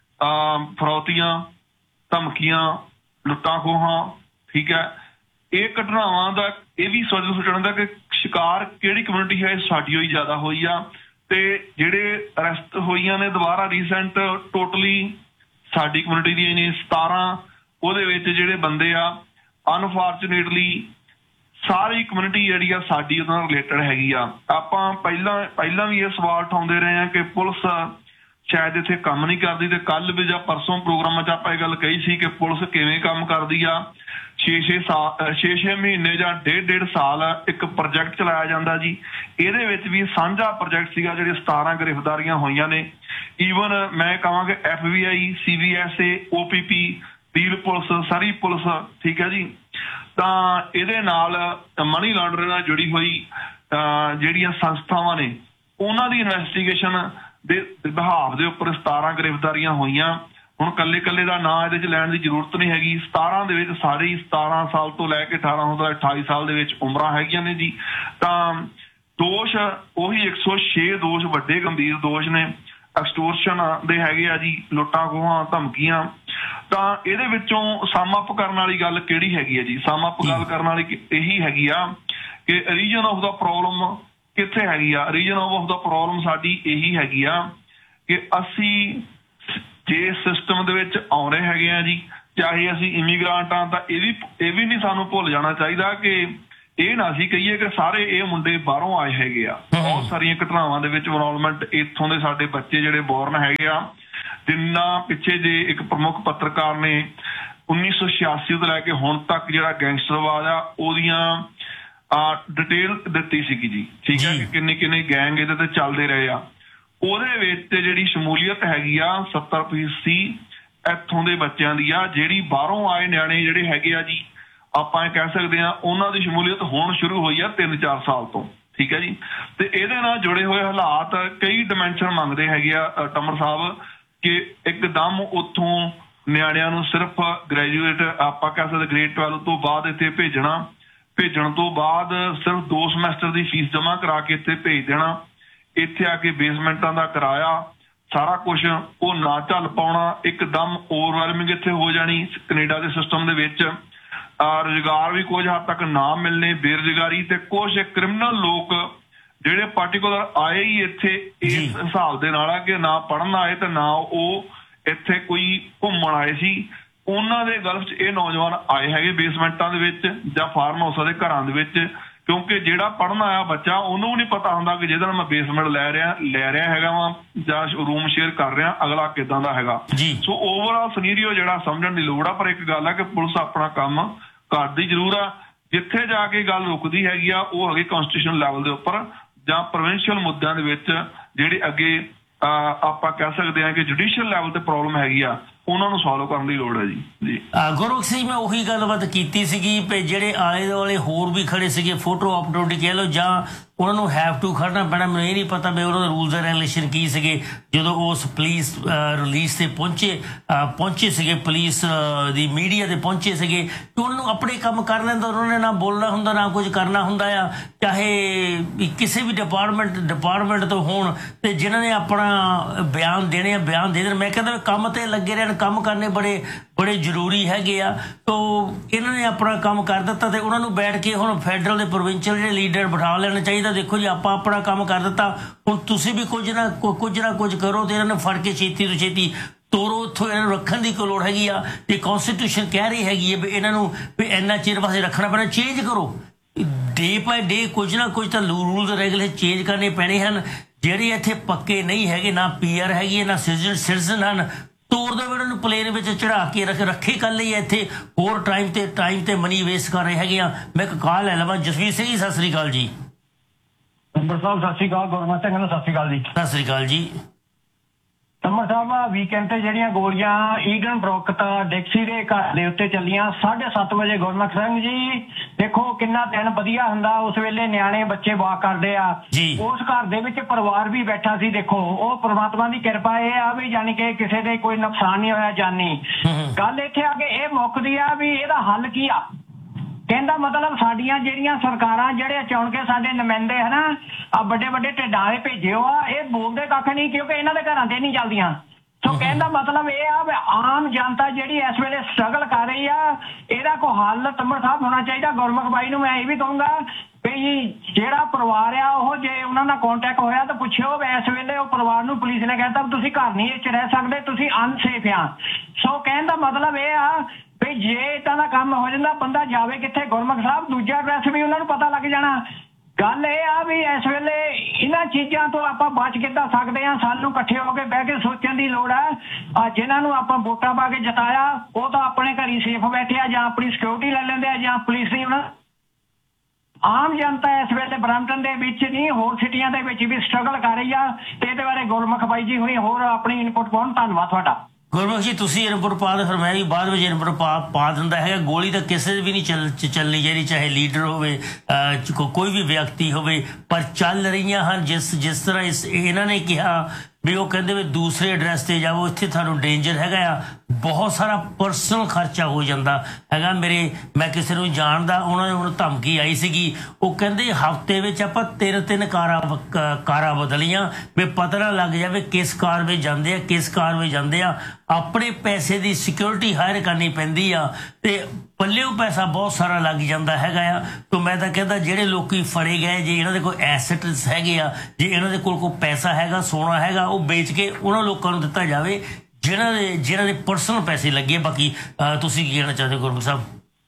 ਫਰੌਤੀਆਂ, ਧਮਕੀਆਂ, ਲੁੱਟਾਂ ਖੋਹਾਂ, ਠੀਕ ਹੈ, ਇਹ ਘਟਨਾਵਾਂ ਦਾ ਇਹ ਵੀ ਸੋਚ ਸੋਚਣ ਦਾ ਕਿ ਸ਼ਿਕਾਰ ਕਿਹੜੀ ਕਮਿਊਨਿਟੀ ਹੈ, ਸਾਡੀ ਹੋਈ ਜ਼ਿਆਦਾ ਹੋਈ ਆ। ਤੇ ਜਿਹੜੇ ਅਰੈਸਟ ਹੋਈਆਂ ਨੇ ਦੁਬਾਰਾ ਰੀਸੈਂਟ ਟੋਟਲੀ ਸਾਡੀ ਕਮਿਊਨਿਟੀ ਦੀਆਂ ਨੇ ਸਤਾਰਾਂ, ਉਹਦੇ ਵਿੱਚ ਜਿਹੜੇ ਬੰਦੇ ਆ ਅਨਫੋਰਚੂਨੇਟਲੀ ਸਾਰੀ ਕਮਿਊਨਿਟੀ ਜਿਹੜੀ ਆ ਸਾਡੀ ਉਹਦੇ ਨਾਲ ਰਿਲੇਟਡ ਹੈਗੀ ਆ। ਆਪਾਂ ਪਹਿਲਾਂ ਪਹਿਲਾਂ ਵੀ ਇਹ ਸਵਾਲ ਉਠਾਉਂਦੇ ਰਹੇ ਆ ਕਿ ਪੁਲਿਸ ਸ਼ਾਇਦ ਇੱਥੇ ਕੰਮ ਨਹੀਂ ਕਰਦੀ, ਤੇ ਕੱਲ ਵੀ ਜਾਂ ਪਰਸੋਂ ਪ੍ਰੋਗਰਾਮਾਂ 'ਚ ਆਪਾਂ ਇਹ ਗੱਲ ਕਹੀ ਸੀ ਕਿ ਪੁਲਿਸ ਕਿਵੇਂ ਕੰਮ ਕਰਦੀ ਆ। ਛੇ ਛੇ ਸਾਲ ਛੇ ਛੇ ਮਹੀਨੇ ਜਾਂ ਡੇਢ ਡੇਢ ਸਾਲ ਇੱਕ ਪ੍ਰੋਜੈਕਟ ਚਲਾਇਆ ਜਾਂਦਾ ਜੀ। ਇਹਦੇ ਵਿੱਚ ਵੀ ਸਾਂਝਾ ਪ੍ਰੋਜੈਕਟ ਸੀਗਾ, ਜਿਹੜੇ ਸਤਾਰਾਂ ਗ੍ਰਿਫਤਾਰੀਆਂ ਹੋਈਆਂ ਨੇ। ਈਵਨ ਮੈਂ ਕਹਾਂਗੇ F B I, C B S A, O P P, peel police, sorry police, ਠੀਕ ਹੈ ਜੀ। ਤਾਂ ਇਹਦੇ ਨਾਲ ਮਨੀ ਲਾਂਡਰਿੰਗ ਨਾਲ ਜੁੜੀ ਹੋਈ ਜਿਹੜੀਆਂ ਸੰਸਥਾਵਾਂ ਨੇ ਉਹਨਾਂ ਦੀ ਇਨਵੈਸਟੀਗੇਸ਼ਨ ਦੇ ਵਿਭਾਗ ਦੇ ਉੱਪਰ ਸਤਾਰਾਂ ਗ੍ਰਿਫਤਾਰੀਆਂ ਹੋਈਆਂ। ਹੁਣ ਕੱਲੇ ਕੱਲੇ ਦਾ ਨਾਂ ਇਹਦੇ 'ਚ ਲੈਣ ਦੀ ਜ਼ਰੂਰਤ ਨਹੀਂ ਹੈਗੀ। ਸਤਾਰਾਂ ਦੇ ਵਿੱਚ ਸਾਰੇ ਸਤਾਰਾਂ ਸਾਲ ਤੋਂ ਲੈ ਕੇ ਅਠਾਰਾਂ ਤੋਂ ਅਠਾਈ ਸਾਲ ਦੇ ਵਿੱਚ ਉਮਰਾਂ ਹੈਗੀਆਂ ਨੇ ਜੀ। ਤਾਂ ਦੋਸ਼ ਉਹੀ ਇੱਕ ਸੌ ਛੇ ਦੋਸ਼ ਵੱਡੇ ਗੰਭੀਰ ਦੋਸ਼ ਨੇ, ਐਕਸਟੋਰਸ਼ਨ ਦੇ ਹੈਗੇ ਆ ਜੀ, ਲੁੱਟਾਂ ਖੋਹਾਂ, ਧਮਕੀਆਂ। ਤਾਂ ਇਹਦੇ ਵਿੱਚੋਂ ਸਮ ਅਪ ਕਰਨ ਵਾਲੀ ਗੱਲ ਕਿਹੜੀ ਹੈਗੀ ਹੈ ਜੀ? ਸਮ ਅਪ ਗੱਲ ਕਰਨ ਵਾਲੀ ਇਹੀ ਹੈਗੀ ਆ ਕਿ ਰੀਜਨ ਆਫ ਦਾ ਪ੍ਰੋਬਲਮ ਕਿੱਥੇ ਹੈਗੀ ਆ। ਰੀਜਨ ਆਫ ਦਾ ਪ੍ਰੋਬਲਮ ਸਾਡੀ ਇਹੀ ਹੈਗੀ ਆ ਕਿ ਅਸੀਂ ਜੇ ਸਿਸਟਮ ਦੇ ਵਿੱਚ ਆਉਣੇ ਹੈਗੇ ਆ ਜੀ, ਚਾਹੇ ਅਸੀਂ ਇਮੀਗ੍ਰਾਂਟ ਆ, ਤਾਂ ਇਹ ਵੀ ਇਹ ਵੀ ਨਹੀਂ ਸਾਨੂੰ ਭੁੱਲ ਜਾਣਾ ਚਾਹੀਦਾ ਕਿ ਇਹ ਨਾ ਅਸੀਂ ਕਹੀਏ ਕਿ ਸਾਰੇ ਇਹ ਮੁੰਡੇ ਬਾਹਰੋਂ ਆਏ ਹੈਗੇ ਆ। ਬਹੁਤ ਸਾਰੀਆਂ ਘਟਨਾਵਾਂ ਦੇ ਵਿੱਚ ਇਨਵੋਲਵਮੈਂਟ ਇੱਥੋਂ ਦੇ ਸਾਡੇ ਬੱਚੇ ਜਿਹੜੇ ਬੋਰਨ ਹੈਗੇ ਆ। ਜਿੰਨਾ ਪਿੱਛੇ ਜੇ ਇੱਕ ਪ੍ਰਮੁੱਖ ਪੱਤਰਕਾਰ ਨੇ ਉੱਨੀ ਸੌ ਛਿਆਸੀ ਤੋਂ ਲੈ ਕੇ ਹੁਣ ਤੱਕ ਜਿਹੜਾ ਗੈਂਗਸਟਰਵਾਦ ਆ ਉਹਦੀਆਂ ਡਿਟੇਲ ਦਿੱਤੀ ਸੀਗੀ ਜੀ, ਠੀਕ ਹੈ, ਕਿ ਕਿੰਨੇ ਕਿੰਨੇ ਗੈਂਗ ਇਹਦੇ ਤੇ ਚੱਲਦੇ ਰਹੇ ਆ। ਉਹਦੇ ਵਿੱਚ ਜਿਹੜੀ ਸ਼ਮੂਲੀਅਤ ਹੈਗੀ ਆ ਸੱਤਰ ਫੀਸਦੀ ਇੱਥੋਂ ਦੇ ਬੱਚਿਆਂ ਦੀ ਆ। ਜਿਹੜੀ ਬਾਹਰੋਂ ਆਏ ਨਿਆਣੇ ਜਿਹੜੇ ਹੈਗੇ ਆ ਜੀ, ਆਪਾਂ ਇਹ ਕਹਿ ਸਕਦੇ ਆ ਉਹਨਾਂ ਦੀ ਸ਼ਮੂਲੀਅਤ ਹੁਣ ਸ਼ੁਰੂ ਹੋਈ ਆ ਤਿੰਨ ਚਾਰ ਸਾਲ ਤੋਂ, ਠੀਕ ਹੈ ਜੀ। ਤੇ ਇਹਦੇ ਨਾਲ ਜੁੜੇ ਹੋਏ ਹਾਲਾਤ ਕਈ ਡਿਮੈਂਸ਼ਨ ਮੰਗਦੇ ਹੈਗੇ ਆ ਟਮਰ ਸਾਹਿਬ, ਕਿ ਇੱਕਦਮ ਉੱਥੋਂ ਨਿਆਣਿਆਂ ਨੂੰ ਸਿਰਫ ਗ੍ਰੈਜੂਏਟ ਆਪਾਂ ਕਹਿ ਸਕਦੇ ਗ੍ਰੇਡ ਟਵੈਲਵ ਤੋਂ ਬਾਅਦ ਇੱਥੇ ਭੇਜਣਾ, ਭੇਜਣ ਤੋਂ ਬਾਅਦ ਸਿਰਫ ਦੋ ਸਮੈਸਟਰ ਦੀ ਫੀਸ ਜਮ੍ਹਾਂ ਕਰਾ ਕੇ ਇੱਥੇ ਭੇਜ ਦੇਣਾ, ਇੱਥੇ ਆ ਕੇ ਬੇਸਮੈਂਟਾਂ ਦਾ ਕਿਰਾਇਆ ਸਾਰਾ ਕੁਛ ਉਹ ਨਾ ਝੱਲ ਪਾਉਣਾ, ਇੱਕਦਮ ਓਵਰਵੈਲਮਿੰਗ ਇੱਥੇ ਹੋ ਜਾਣੀ ਕੈਨੇਡਾ ਦੇ ਸਿਸਟਮ ਦੇ ਵਿੱਚ। ਰੁਜ਼ਗਾਰ ਵੀ ਕੁਝ ਹੱਦ ਤੱਕ ਨਾ ਮਿਲਣੇ, ਬੇਰੁਜ਼ਗਾਰੀ, ਤੇ ਕੁਛ ਕ੍ਰਿਮੀਨਲ ਲੋਕ ਜਿਹੜੇ ਪਾਰਟੀਕੂਲਰ ਆਏ ਹੀ ਇੱਥੇ ਇਸ ਹਿਸਾਬ ਦੇ ਨਾਲ ਆ ਕਿ ਨਾ ਪੜ੍ਹਨ ਆਏ ਤੇ ਨਾ ਉਹ ਇੱਥੇ ਕੋਈ ਘੁੰਮਣ ਆਏ ਸੀ, ਉਹਨਾਂ ਦੇ ਗਲਫ 'ਚ ਇਹ ਨੌਜਵਾਨ ਆਏ ਹੈਗੇ ਬੇਸਮੈਂਟਾਂ ਦੇ ਵਿੱਚ ਜਾਂ ਫਾਰਮ ਹਾਊਸਾਂ ਦੇ ਘਰਾਂ ਦੇ ਵਿੱਚ। ਕਿਉਂਕਿ ਜਿਹੜਾ ਪੜ੍ਹਨ ਆਇਆ ਬੱਚਾ ਉਹਨੂੰ ਵੀ ਨਹੀਂ ਪਤਾ ਹੁੰਦਾ ਕਿ ਜਿਹਦੇ ਨਾਲ ਮੈਂ ਬੇਸਮੈਂਟ ਲੈ ਰਿਹਾ ਲੈ ਰਿਹਾ ਹੈਗਾ ਵਾ ਜਾਂ ਰੂਮ ਸ਼ੇਅਰ ਕਰ ਰਿਹਾ ਅਗਲਾ ਕਿੱਦਾਂ ਦਾ ਹੈਗਾ। ਸੋ ਓਵਰਆਲ ਸੀਨੀਰੀਓ ਜਿਹੜਾ ਸਮਝਣ ਦੀ ਲੋੜ ਆ। ਪਰ ਇੱਕ ਗੱਲ ਆ ਕਿ ਪੁਲਿਸ ਆਪਣਾ ਕੰਮ ਕਰਦੀ ਜ਼ਰੂਰ ਆ। ਜਿੱਥੇ ਜਾ ਕੇ ਗੱਲ ਰੁਕਦੀ ਹੈਗੀ ਆ ਉਹ ਹੈਗੀ ਕਨਸਟੀਟਿਊਸ਼ਨ ਲੈਵਲ ਦੇ ਉੱਪਰ ਜਾਂ ਪ੍ਰੋਵਿੰਸ਼ੀਅਲ ਮੁੱਦਿਆਂ ਦੇ ਵਿੱਚ ਜਿਹੜੇ ਅੱਗੇ ਆਪਾਂ ਕਹਿ ਸਕਦੇ ਹਾਂ ਕਿ ਜੁਡੀਸ਼ੀਅਲ ਲੈਵਲ ਤੇ ਪ੍ਰੋਬਲਮ ਹੈਗੀ ਆ ਉਹਨਾਂ ਨੂੰ ਸੋਲਵ ਕਰਨ ਦੀ ਲੋੜ ਹੈ ਜੀ। ਜੀ ਗੁਰਮੁਖ ਸਿੰਘ, ਮੈਂ ਉਹੀ ਗੱਲਬਾਤ ਕੀਤੀ ਸੀਗੀ ਵੀ ਜਿਹੜੇ ਆਲੇ ਦੁਆਲੇ ਹੋਰ ਵੀ ਖੜੇ ਸੀਗੇ ਫੋਟੋ ਅਪਲੋਡ ਕਹਿ ਲਓ ਜਾਂ ਉਹਨਾਂ ਨੂੰ ਹੈਵ ਟੂ ਖੜਨਾ ਪੈਣਾ। ਮੈਨੂੰ ਇਹ ਨਹੀਂ ਪਤਾ ਵੀ ਉਹਨਾਂ ਦੇ ਰੂਲਸ ਐਂਡ ਰੈਗੂਲੇਸ਼ਨ ਕੀ ਸੀਗੇ ਜਦੋਂ ਉਸ ਪੁਲਿਸ ਰਿਲੀਜ਼ ਤੇ ਪਹੁੰਚੇ ਪਹੁੰਚੇ ਸੀਗੇ ਪੁਲਿਸ ਦੀ ਮੀਡੀਆ ਤੇ ਪਹੁੰਚੇ ਸੀਗੇ ਕਿ ਉਹਨਾਂ ਨੂੰ ਆਪਣੇ ਕੰਮ ਕਰ ਲੈਂਦਾ, ਉਹਨਾਂ ਨੇ ਨਾ ਬੋਲਣਾ ਹੁੰਦਾ ਨਾ ਕੁਝ ਕਰਨਾ ਹੁੰਦਾ ਆ, ਚਾਹੇ ਕਿਸੇ ਵੀ ਡਿਪਾਰਟਮੈਂਟ ਡਿਪਾਰਟਮੈਂਟ ਤੋਂ ਹੋਣ ਤੇ ਜਿਨ੍ਹਾਂ ਨੇ ਆਪਣਾ ਬਿਆਨ ਦੇਣੇ ਆ ਬਿਆਨ ਦੇ ਦੇਣ। ਮੈਂ ਕਹਿੰਦਾ ਕੰਮ ਤੇ ਲੱਗੇ ਰਹਿਣ, ਕੰਮ ਕਰਨੇ ਬੜੇ ਬੜੇ ਜ਼ਰੂਰੀ ਹੈਗੇ ਆ। ਤੋ ਇਹਨਾਂ ਨੇ ਆਪਣਾ ਕੰਮ ਕਰ ਦਿੱਤਾ ਤੇ ਉਹਨਾਂ ਨੂੰ ਬੈਠ ਕੇ ਹੁਣ ਫੈਡਰਲ ਦੇ ਪ੍ਰੋਵਿੰਸ਼ੀਅਲ ਜਿਹੜੇ ਲੀਡਰ ਬਿਠਾ ਲੈਣਾ ਚਾਹੀਦਾ। ਦੇਖੋ ਜੀ ਆਪਾਂ ਆਪਣਾ ਕੰਮ ਕਰ ਦਿੱਤਾ, ਹੁਣ ਤੁਸੀਂ ਵੀ ਕੁਝ ਨਾ ਕੁਝ ਨਾ ਕੁਝ ਕਰੋ ਤੇ ਇਹਨਾਂ ਨੂੰ ਫੜ ਕੇ ਛੇਤੀ ਤੋਂ ਛੇਤੀ ਤੋਰੋ ਉੱਥੋਂ। ਇਹਨਾਂ ਨੂੰ ਰੱਖਣ ਦੀ ਕੋਈ ਲੋੜ ਹੈਗੀ ਆ ਤੇ ਕੌਨਸਟੀਟਿਊਸ਼ਨ ਕਹਿ ਰਹੀ ਹੈਗੀ ਹੈ ਵੀ ਇਹਨਾਂ ਨੂੰ ਵੀ ਇੰਨਾ ਚਿਰ ਵਾਸਤੇ ਰੱਖਣਾ ਪੈਣਾ। ਚੇਂਜ ਕਰੋ ਡੇ ਬਾਏ ਡੇ, ਕੁਝ ਨਾ ਕੁਝ ਤਾਂ ਰੂਲਸ ਰੈਗੂਲੇਸ਼ਨ ਚੇਂਜ ਕਰਨੇ ਪੈਣੇ ਹਨ। ਜਿਹੜੇ ਇੱਥੇ ਪੱਕੇ ਨਹੀਂ ਹੈਗੇ, ਨਾ ਪੀ ਆਰ ਹੈਗੀ ਹੈ ਨਾ ਸਿਟੀਜ਼ਨ ਹਨ, ਤੋਰ ਦੋ ਇਹਨਾਂ ਨੂੰ ਪਲੇਨ ਵਿੱਚ ਚੜਾ ਕੇ ਰੱਖ ਰੱਖੇ ਕਰ ਲਈ ਇੱਥੇ ਹੋਰ ਟਾਈਮ ਤੇ ਟਾਈਮ ਤੇ ਮਨੀ ਵੇਸਟ ਕਰ ਰਹੇ ਹੈਗੇ ਆ। ਮੈਂ ਇੱਕ ਕਾਲ ਲੈ ਲਵਾਂ। ਜਸਵੀਰ ਸਿੰਘ ਜੀ ਸਤਿ ਸ੍ਰੀ ਅਕਾਲ ਜੀ। ਤੰਬਰ ਸਾਹਿਬ ਸਤਿ ਸ਼੍ਰੀ ਅਕਾਲ। ਗੁਰਮਤ ਸਿੰਘ ਨੂੰ ਸਤਿ ਸ਼੍ਰੀ ਅਕਾਲ ਜੀ। ਸਤਿ ਸ੍ਰੀ ਅਕਾਲ ਜੀ। ਤੰਬਰ ਸਾਹਿਬ ਵੀਕਐਂਡ ਤੇ ਜਿਹੜੀਆਂ ਗੋਲੀਆਂ ਈਡਨ ਬਰੋਕਤ ਡਿਕਸੀ ਦੇ ਘਰ ਦੇ ਉੱਤੇ ਚੱਲੀਆਂ ਸਾਢੇ ਸੱਤ ਵਜੇ, ਗੁਰਮੁਖ ਸਿੰਘ ਜੀ ਦੇਖੋ ਕਿੰਨਾ ਦਿਨ ਵਧੀਆ ਹੁੰਦਾ। ਉਸ ਵੇਲੇ ਨਿਆਣੇ ਬੱਚੇ ਵਾਕ ਕਰਦੇ ਆ, ਉਸ ਘਰ ਦੇ ਵਿੱਚ ਪਰਿਵਾਰ ਵੀ ਬੈਠਾ ਸੀ। ਦੇਖੋ ਉਹ ਪ੍ਰਮਾਤਮਾ ਦੀ ਕਿਰਪਾ ਇਹ ਆ ਵੀ ਯਾਨੀ ਕਿ ਕਿਸੇ ਦੇ ਕੋਈ ਨੁਕਸਾਨ ਨਹੀਂ ਹੋਇਆ ਜਾਨੀ। ਗੱਲ ਇੱਥੇ ਆ ਕੇ ਇਹ ਮੁੱਕਦੀ ਆ ਵੀ ਇਹਦਾ ਹੱਲ ਕੀ ਆ। ਕਹਿੰਦਾ ਮਤਲਬ ਸਾਡੀਆਂ ਜਿਹੜੀਆਂ ਸਰਕਾਰਾਂ ਜਿਹੜੇ ਚੁਣ ਕੇ ਸਾਡੇ ਨੁਮਾਇੰਦੇ ਹਨਾ ਆ ਵੱਡੇ ਵੱਡੇ ਢਿੱਡਾਂ ਦੇ ਭੇਜਿਓ ਆ, ਇਹ ਬੋਲਦੇ ਕੱਖ ਨਹੀਂ ਕਿਉਂਕਿ ਇਹਨਾਂ ਦੇ ਘਰਾਂ ਤੇ ਨਹੀਂ ਚੱਲਦੀਆਂ। ਸੋ ਕਹਿਣ ਦਾ ਮਤਲਬ ਇਹ ਆ ਵੀ ਆਮ ਜਨਤਾ ਜਿਹੜੀ ਇਸ ਵੇਲੇ ਸਟਰਗਲ ਕਰ ਰਹੀ ਆ, ਇਹਦਾ ਕੋਈ ਹੱਲ ਤੰਬਰ ਸਾਹਿਬ ਹੋਣਾ ਚਾਹੀਦਾ। ਗੁਰਮੁਖ ਬਾਈ ਨੂੰ ਮੈਂ ਇਹ ਵੀ ਕਹੂੰਗਾ ਵੀ ਜਿਹੜਾ ਪਰਿਵਾਰ ਆ ਉਹ ਜੇ ਉਹਨਾਂ ਨਾਲ ਕੰਟੈਕਟ ਹੋਇਆ ਤਾਂ ਪੁੱਛਿਓ ਵੀ ਇਸ ਵੇਲੇ ਉਹ ਪਰਿਵਾਰ ਨੂੰ ਪੁਲਿਸ ਨੇ ਕਹਿਤਾ ਤੁਸੀਂ ਘਰ ਨਹੀਂ ਚ ਰਹਿ ਸਕਦੇ, ਤੁਸੀਂ ਅਨਸੇਫ ਆ। ਸੋ ਕਹਿਣ ਦਾ ਮਤਲਬ ਇਹ ਆ ਵੀ ਜੇ ਇੱਦਾਂ ਦਾ ਕੰਮ ਹੋ ਜਾਂਦਾ ਬੰਦਾ ਜਾਵੇ ਕਿੱਥੇ ਗੁਰਮੁਖ ਸਾਹਿਬ, ਦੂਜਾ ਐਡਰੈਸ ਵੀ ਉਹਨਾਂ ਨੂੰ ਪਤਾ ਲੱਗ ਜਾਣਾ। ਗੱਲ ਇਹ ਆ ਵੀ ਇਸ ਵੇਲੇ ਇਹਨਾਂ ਚੀਜ਼ਾਂ ਤੋਂ ਆਪਾਂ ਬਚ ਕਿੱਦਾਂ ਸਕਦੇ ਹਾਂ। ਸਾਨੂੰ ਇਕੱਠੇ ਹੋ ਕੇ ਬਹਿ ਕੇ ਸੋਚਣ ਦੀ ਲੋੜ ਹੈ। ਜਿਨ੍ਹਾਂ ਨੂੰ ਆਪਾਂ ਵੋਟਾਂ ਪਾ ਕੇ ਜਿਤਾਇਆ ਉਹ ਤਾਂ ਆਪਣੇ ਘਰ ਹੀ ਸੇਫ ਬੈਠੇ ਆ ਜਾਂ ਆਪਣੀ ਸਿਕਿਉਰਿਟੀ ਲੈ ਲੈਂਦੇ ਆ ਜਾਂ ਪੁਲਿਸ ਦੀ ਉਹਨਾਂ। ਆਮ ਜਨਤਾ ਇਸ ਵੇਲੇ ਬਰੈਂਪਟਨ ਦੇ ਵਿੱਚ ਨਹੀਂ ਹੋਰ ਸਿਟੀਆਂ ਦੇ ਵਿੱਚ ਵੀ ਸਟਰਗਲ ਕਰ ਰਹੀ ਆ ਤੇ ਇਹਦੇ ਬਾਰੇ ਗੁਰਮੁਖ ਬਾਈ ਜੀ ਹੁਣੀ ਹੋਰ ਆਪਣੀ ਇਨਪੁਟ ਪਾਉਣ। ਧੰਨਵਾਦ ਤੁਹਾਡਾ। ਗੁਰਮੁਖ ਜੀ ਤੁਸੀਂ ਇਨਪੁਟ ਪਾ ਦੇ, ਫਿਰ ਮੈਂ ਵੀ ਬਾਅਦ ਵਿੱਚ ਇਨਪੁਟ ਪਾ ਪਾ ਦਿੰਦਾ ਹੈਗਾ। ਗੋਲੀ ਤਾਂ ਕਿਸੇ ਵੀ ਨਹੀਂ ਚੱਲ ਚੱਲਣੀ ਚਾਹੀਦੀ, ਚਾਹੇ ਲੀਡਰ ਹੋਵੇ ਕੋਈ ਵੀ ਵਿਅਕਤੀ ਹੋਵੇ, ਪਰ ਚੱਲ ਰਹੀਆਂ ਹਨ। ਜਿਸ ਜਿਸ ਤਰ੍ਹਾਂ ਇਸ ਇਹਨਾਂ ਨੇ ਕਿਹਾ ਵੀ ਉਹ ਕਹਿੰਦੇ ਵੀ ਦੂਸਰੇ ਐਡਰੈਸ ਤੇ ਜਾਵੋ, ਇੱਥੇ ਤੁਹਾਨੂੰ ਡੇਂਜਰ ਹੈਗਾ ਆ, ਬਹੁਤ ਸਾਰਾ ਪਰਸਨਲ ਖਰਚਾ ਹੋ ਜਾਂਦਾ ਹੈਗਾ। ਮੇਰੇ ਮੈਂ ਕਿਸੇ ਨੂੰ ਜਾਣਦਾ, ਉਹਨਾਂ ਨੇ ਹੁਣ ਧਮਕੀ ਆਈ ਸੀਗੀ, ਉਹ ਕਹਿੰਦੇ ਹਫ਼ਤੇ ਵਿੱਚ ਆਪਾਂ ਤਿੰਨ ਤਿੰਨ ਕਾਰਾਂ ਕਾਰਾਂ ਬਦਲੀਆਂ ਵੀ ਪਤਾ ਨਾ ਲੱਗ ਜਾਵੇ ਕਿਸ ਕਾਰ ਵਿੱਚ ਜਾਂਦੇ ਆ ਕਿਸ ਕਾਰ ਵਿੱਚ ਜਾਂਦੇ ਆ। ਆਪਣੇ ਪੈਸੇ ਦੀ ਸਿਕਿਉਰਿਟੀ ਹਾਇਰ ਕਰਨੀ ਪੈਂਦੀ ਆ ਤੇ ਪੱਲਿਓਂ ਪੈਸਾ ਬਹੁਤ ਸਾਰਾ ਲੱਗ ਜਾਂਦਾ ਹੈਗਾ ਆ। ਤਾਂ ਮੈਂ ਤਾਂ ਕਹਿੰਦਾ ਜਿਹੜੇ ਲੋਕੀ ਫੜੇ ਗਏ, ਜੇ ਇਹਨਾਂ ਦੇ ਕੋਈ ਐਸੈਟਸ ਹੈਗੇ ਆ, ਜੇ ਇਹਨਾਂ ਦੇ ਕੋਲ ਕੋਈ ਪੈਸਾ ਹੈਗਾ ਸੋਨਾ ਹੈਗਾ, ਉਹ ਵੇਚ ਕੇ ਉਹਨਾਂ ਲੋਕਾਂ ਨੂੰ ਦਿੱਤਾ ਜਾਵੇ ਜਿਹਨਾਂ ਦੇ ਜਿਹਨਾਂ ਦੇ ਪਰਸਨਲ ਪੈਸੇ ਲੱਗੇ। ਬਾਕੀ ਤੁਸੀਂ ਕੀ ਕਹਿਣਾ ਚਾਹੁੰਦੇ ਗੁਰਮੁਖ ਸਾਹਿਬ?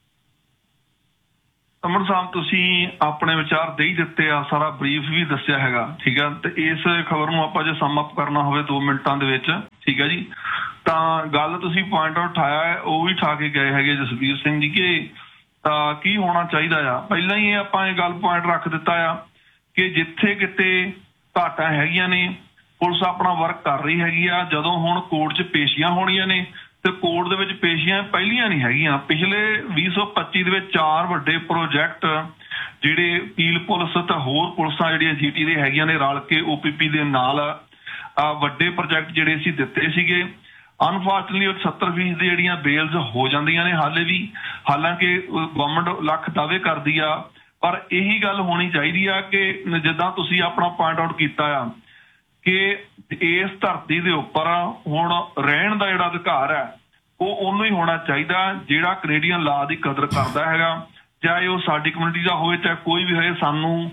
ਅਮਰ ਸਾਹਿਬ ਤੁਸੀਂ ਆਪਣੇ ਵਿਚਾਰ ਦੇ ਹੀ ਦਿੱਤੇ ਆ, ਸਾਰਾ ਬਰੀਫ ਵੀ ਦੱਸਿਆ ਹੈਗਾ, ਠੀਕ ਆ। ਤੇ ਇਸ ਖਬਰ ਨੂੰ ਆਪਾਂ ਜੇ ਸਮ ਅਪ ਕਰਨਾ ਹੋਵੇ ਦੋ ਮਿੰਟਾਂ ਦੇ ਵਿੱਚ, ਠੀਕ ਹੈ ਜੀ, ਤਾਂ ਗੱਲ ਤੁਸੀਂ ਪੁਆਇੰਟ ਆਊਟ ਉਠਾਇਆ ਹੈ ਉਹ ਵੀ ਉਠਾ ਕੇ ਗਏ ਹੈਗੇ ਜਸਵੀਰ ਸਿੰਘ ਜੀ ਕਿ ਕੀ ਹੋਣਾ ਚਾਹੀਦਾ ਆ। ਪਹਿਲਾਂ ਹੀ ਇਹ ਆਪਾਂ ਇਹ ਗੱਲ ਪੁਆਇੰਟ ਰੱਖ ਦਿੱਤਾ ਆ ਕਿ ਜਿੱਥੇ ਕਿਤੇ ਘਾਟਾਂ ਹੈਗੀਆਂ ਨੇ ਪੁਲਿਸ ਆਪਣਾ ਵਰਕ ਕਰ ਰਹੀ ਹੈਗੀ ਆ। ਜਦੋਂ ਹੁਣ ਕੋਰਟ 'ਚ ਪੇਸ਼ੀਆਂ ਹੋਣੀਆਂ ਨੇ ਤੇ ਕੋਰਟ ਦੇ ਵਿੱਚ ਪੇਸ਼ੀਆਂ ਪਹਿਲੀਆਂ ਨਹੀਂ ਹੈਗੀਆਂ। ਪਿਛਲੇ ਵੀਹ ਸੌ ਪੱਚੀ ਦੇ ਵਿੱਚ ਚਾਰ ਵੱਡੇ ਪ੍ਰੋਜੈਕਟ ਜਿਹੜੇ ਪੀਲ ਪੁਲਿਸ ਤੇ ਹੋਰ ਪੁਲਿਸਾਂ ਜਿਹੜੀਆਂ ਜੀ ਟੀ ਦੇ ਹੈਗੀਆਂ ਨੇ ਰਲ ਕੇ ਓ ਪੀ ਪੀ ਦੇ ਨਾਲ ਵੱਡੇ ਪ੍ਰੋਜੈਕਟ ਜਿਹੜੇ ਸੀ ਦਿੱਤੇ ਸੀਗੇ। ਅਨਫੋਰਚੂਨੇਟਲੀ ਉਹ ਸੱਤਰ ਫੀਸਦ ਦੀ ਜਿਹੜੀਆਂ ਬੇਲਸ ਹੋ ਜਾਂਦੀਆਂ ਨੇ ਹਾਲੇ ਵੀ, ਹਾਲਾਂਕਿ ਗਵਰਨਮੈਂਟ ਲੱਖ ਦਾਅਵੇ ਕਰਦੀ ਆ। ਪਰ ਇਹੀ ਗੱਲ ਹੋਣੀ ਚਾਹੀਦੀ ਆ ਕਿ ਜਿੱਦਾਂ ਤੁਸੀਂ ਆਪਣਾ ਪੁਆਇੰਟ ਆਊਟ ਕੀਤਾ ਆ ਕਿ ਇਸ ਧਰਤੀ ਦੇ ਉੱਪਰ ਹੁਣ ਰਹਿਣ ਦਾ ਜਿਹੜਾ ਅਧਿਕਾਰ ਹੈ ਉਹ ਉਹਨੂੰ ਹੀ ਹੋਣਾ ਚਾਹੀਦਾ ਜਿਹੜਾ ਕੈਨੇਡੀਅਨ ਲਾਅ ਦੀ ਕਦਰ ਕਰਦਾ ਹੈਗਾ, ਚਾਹੇ ਉਹ ਸਾਡੀ ਕਮਿਊਨਿਟੀ ਦਾ ਹੋਵੇ ਚਾਹੇ ਕੋਈ ਵੀ ਹੋਵੇ। ਸਾਨੂੰ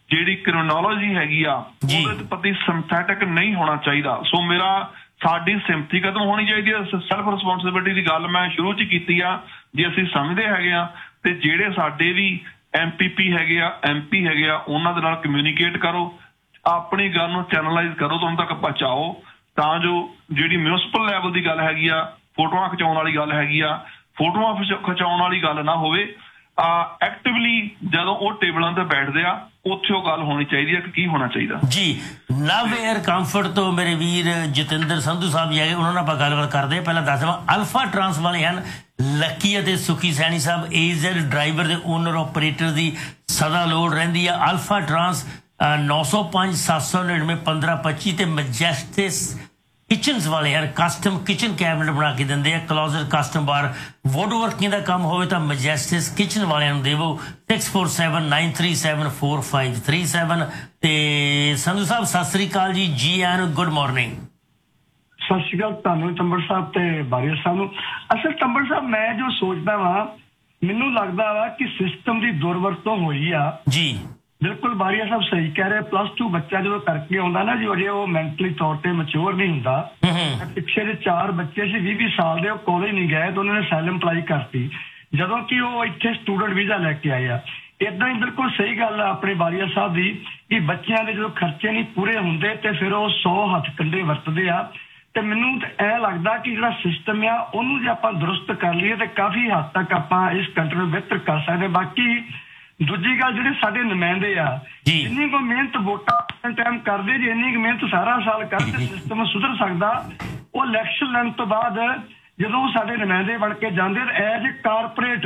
ਜਿਹੜੀ ਕ੍ਰਿਮੀਨੋਲੋਜੀ ਹੈਗੀ ਆ ਉਹਦੇ ਪ੍ਰਤੀ ਸਿੰਥੈਟਿਕ ਨਹੀਂ ਹੋਣਾ ਚਾਹੀਦਾ। ਸੋ ਮੇਰਾ ਸਾਡੀ ਸਿੰਪਥੀ ਕਦਮ ਹੋਣੀ ਚਾਹੀਦੀ ਹੈ। ਸੈਲਫ ਰਿਸਪੌਂਸਿਬਿਲਿਟੀ ਦੀ ਗੱਲ ਮੈਂ ਸ਼ੁਰੂ ਚ ਕੀਤੀ ਆ। ਜੇ ਅਸੀਂ ਸਮਝਦੇ ਹੈਗੇ ਆ ਤੇ ਜਿਹੜੇ ਸਾਡੇ ਵੀ ਐਮ ਪੀ ਪੀ ਹੈਗੇ ਆ ਐਮ ਪੀ ਹੈਗੇ ਆ ਉਹਨਾਂ ਦੇ ਨਾਲ ਕਮਿਊਨੀਕੇਟ ਕਰੋ, ਆਪਣੀ ਗੱਲ ਨੂੰ ਚੈਨਲਾਈਜ਼ ਕਰੋ, ਤੁਹਾਨੂੰ ਤੱਕ ਪਹੁੰਚਾਓ, ਤਾਂ ਜੋ ਜਿਹੜੀ ਮਿਊਨਿਸਪਲ ਲੈਵਲ ਦੀ ਗੱਲ ਹੈਗੀ ਆ ਫੋਟੋਆਂ ਖਿਚਾਉਣ ਵਾਲੀ ਗੱਲ ਹੈਗੀ ਆ ਫੋਟੋਆਂ ਖਿਚਾਉਣ ਵਾਲੀ ਗੱਲ ਨਾ ਹੋਵੇ। ਐਕਟਿਵਲੀ ਜਦੋਂ ਉਹ ਟੇਬਲਾਂ ਤੇ ਬੈਠਦੇ ਆ ਉੱਥੇ ਉਹ ਗੱਲ ਹੋਣੀ ਚਾਹੀਦੀ ਹੈ ਕਿ ਕੀ ਹੋਣਾ ਚਾਹੀਦਾ। ਜੀ ਲਵ ਏਅਰ ਕੰਫਰਟ ਤੋਂ ਮੇਰੇ ਵੀਰ ਜਤਿੰਦਰ ਸੰਧੂ ਸਾਹਿਬ ਜੀ ਹੈਗੇ, ਉਹਨਾਂ ਨਾਲ ਆਪਾਂ ਗੱਲਬਾਤ ਕਰਦੇ। ਪਹਿਲਾਂ ਦੱਸ ਦੇਵਾਂ ਅਲਫਾ ਟਰਾਂਸ ਵਾਲੇ ਹਨ ਲੱਕੀ ਅਤੇ ਸੁਖੀ ਸੈਣੀ ਸਾਹਿਬ, ਏਜ਼ਡ ਡਰਾਈਵਰ ਦੇ ਓਨਰ ਆਪਰੇਟਰ ਦੀ ਸਦਾ ਲੋੜ ਰਹਿੰਦੀ ਆ। ਅਲਫਾ ਟਰਾਂਸ ਨੌ ਸੌ ਪੰਜ ਸੱਤ ਸੌ ਨੜਿਨਵੇਂ ਪੰਦਰਾਂ ਪੱਚੀ ਤੇ ਮੈਜੈਸਟਿਸ ਕਿਚਨਸ ਵਾਲੇ ਹਨ, ਕਸਟਮ ਕਿਚਨ ਕੈਬਨਿਟ ਬਣਾ ਕੇ ਦਿੰਦੇ ਆ। ਕਲੋਜ਼ਟ ਕਸਟਮ ਬਾਰ ਵੁੱਡ ਵਰਕਿੰਗ ਦਾ ਕੰਮ ਹੋਵੇ ਤਾਂ ਮੈਜੈਸਟਿਸ ਕਿਚਨ ਵਾਲਿਆਂ ਨੂੰ ਦੇਵੋ six four seven nine three seven four five three seven. ਤੇ ਸੰਧੂ ਸਾਹਿਬ ਸਤਿ ਸ੍ਰੀ ਅਕਾਲ ਜੀ, ਜੀ ਆਇਆਂ ਨੂੰ, ਗੁੱਡ ਮਾਰਨਿੰਗ। ਸਤਿ ਸ਼੍ਰੀ ਅਕਾਲ ਤੁਹਾਨੂੰ ਤੰਬੜ ਸਾਹਿਬ ਤੇ ਬਾਰੀਆ ਸਾਹਿਬ ਨੂੰ। ਅਸਲ ਤੰਬੜ ਸਾਹਿਬ ਮੈਂ ਜੋ ਸੋਚਦਾ ਵਾ, ਮੈਨੂੰ ਲੱਗਦਾ ਵਾ ਕਿ ਸਿਸਟਮ ਦੀ ਦੁਰਵਰਤੋਂ ਹੋਈ ਆ ਜੀ। ਬਿਲਕੁਲ ਬਾਰੀਆ ਸਾਹਿਬ ਸਹੀ ਕਹਿ ਰਹੇ। ਪਲੱਸ ਟੂ ਬੱਚਾ ਜਦੋਂ ਕਰਕੇ ਆਉਂਦਾ ਨਾ ਜੀ, ਅਜੇ ਉਹ ਮੈਂਟਲੀ ਤੌਰ ਤੇ ਮੈਚੁਰ ਨਹੀਂ ਹੁੰਦਾ। ਪਿੱਛੇ ਦੇ ਚਾਰ ਬੱਚੇ ਸੀ ਵੀਹ ਵੀਹ ਸਾਲ ਦੇ, ਉਹ ਕਾਲਜ ਨਹੀਂ ਗਏ ਤੇ ਉਹਨਾਂ ਨੇ ਸੈਲਮ ਅਪਲਾਈ ਕਰਤੀ ਜਦੋਂ ਕਿ ਉਹ ਇੱਥੇ ਸਟੂਡੈਂਟ ਵੀਜ਼ਾ ਲੈ ਕੇ ਆਏ ਆ। ਏਦਾਂ ਹੀ ਬਿਲਕੁਲ ਸਹੀ ਗੱਲ ਆ ਆਪਣੇ ਬਾਰੀਆ ਸਾਹਿਬ ਦੀ ਕਿ ਬੱਚਿਆਂ ਦੇ ਜਦੋਂ ਖਰਚੇ ਨਹੀਂ ਪੂਰੇ ਹੁੰਦੇ ਤੇ ਫਿਰ ਉਹ ਸੌ ਹੱਥ ਕੰਡੇ ਵਰਤਦੇ ਆ। ਤੇ ਮੈਨੂੰ ਇਹ ਲੱਗਦਾ ਕਿ ਜਿਹੜਾ ਸਿਸਟਮ ਆ ਉਹਨੂੰ ਜੇ ਆਪਾਂ ਦੁਰਸਤ ਕਰ ਲਈਏ ਤੇ ਕਾਫੀ ਹੱਦ ਤੱਕ ਆਪਾਂ ਇਸ ਕੰਟਰੀ ਨੂੰ ਬਿਹਤਰ ਕਰ ਸਕਦੇ। ਬਾਕੀ ਦੂਜੀ ਗੱਲ ਜਿਹੜੇ ਸਾਡੇ ਨੁਮਾਇੰਦੇ ਆ ਜਿੰਨੀ ਕੋ ਮਿਹਨਤ ਵੋਟਾਂ ਟਾਈਮ ਕਰਦੇ ਜੀ, ਇੰਨੀ ਕੁ ਮਿਹਨਤ ਸਾਰਾ ਸਾਲ ਕਰਦੇ ਸਿਸਟਮ ਸੁਧਰ ਸਕਦਾ। ਉਹ ਇਲੈਕਸ਼ਨ ਲੜਨ ਤੋਂ ਬਾਅਦ ਜਦੋਂ ਸਾਡੇ ਨੁਮਾਇੰਦੇ ਬਣ ਕੇ ਜਾਂਦੇ ਐਜ਼ ਏ ਕਾਰਪੋਰੇਟ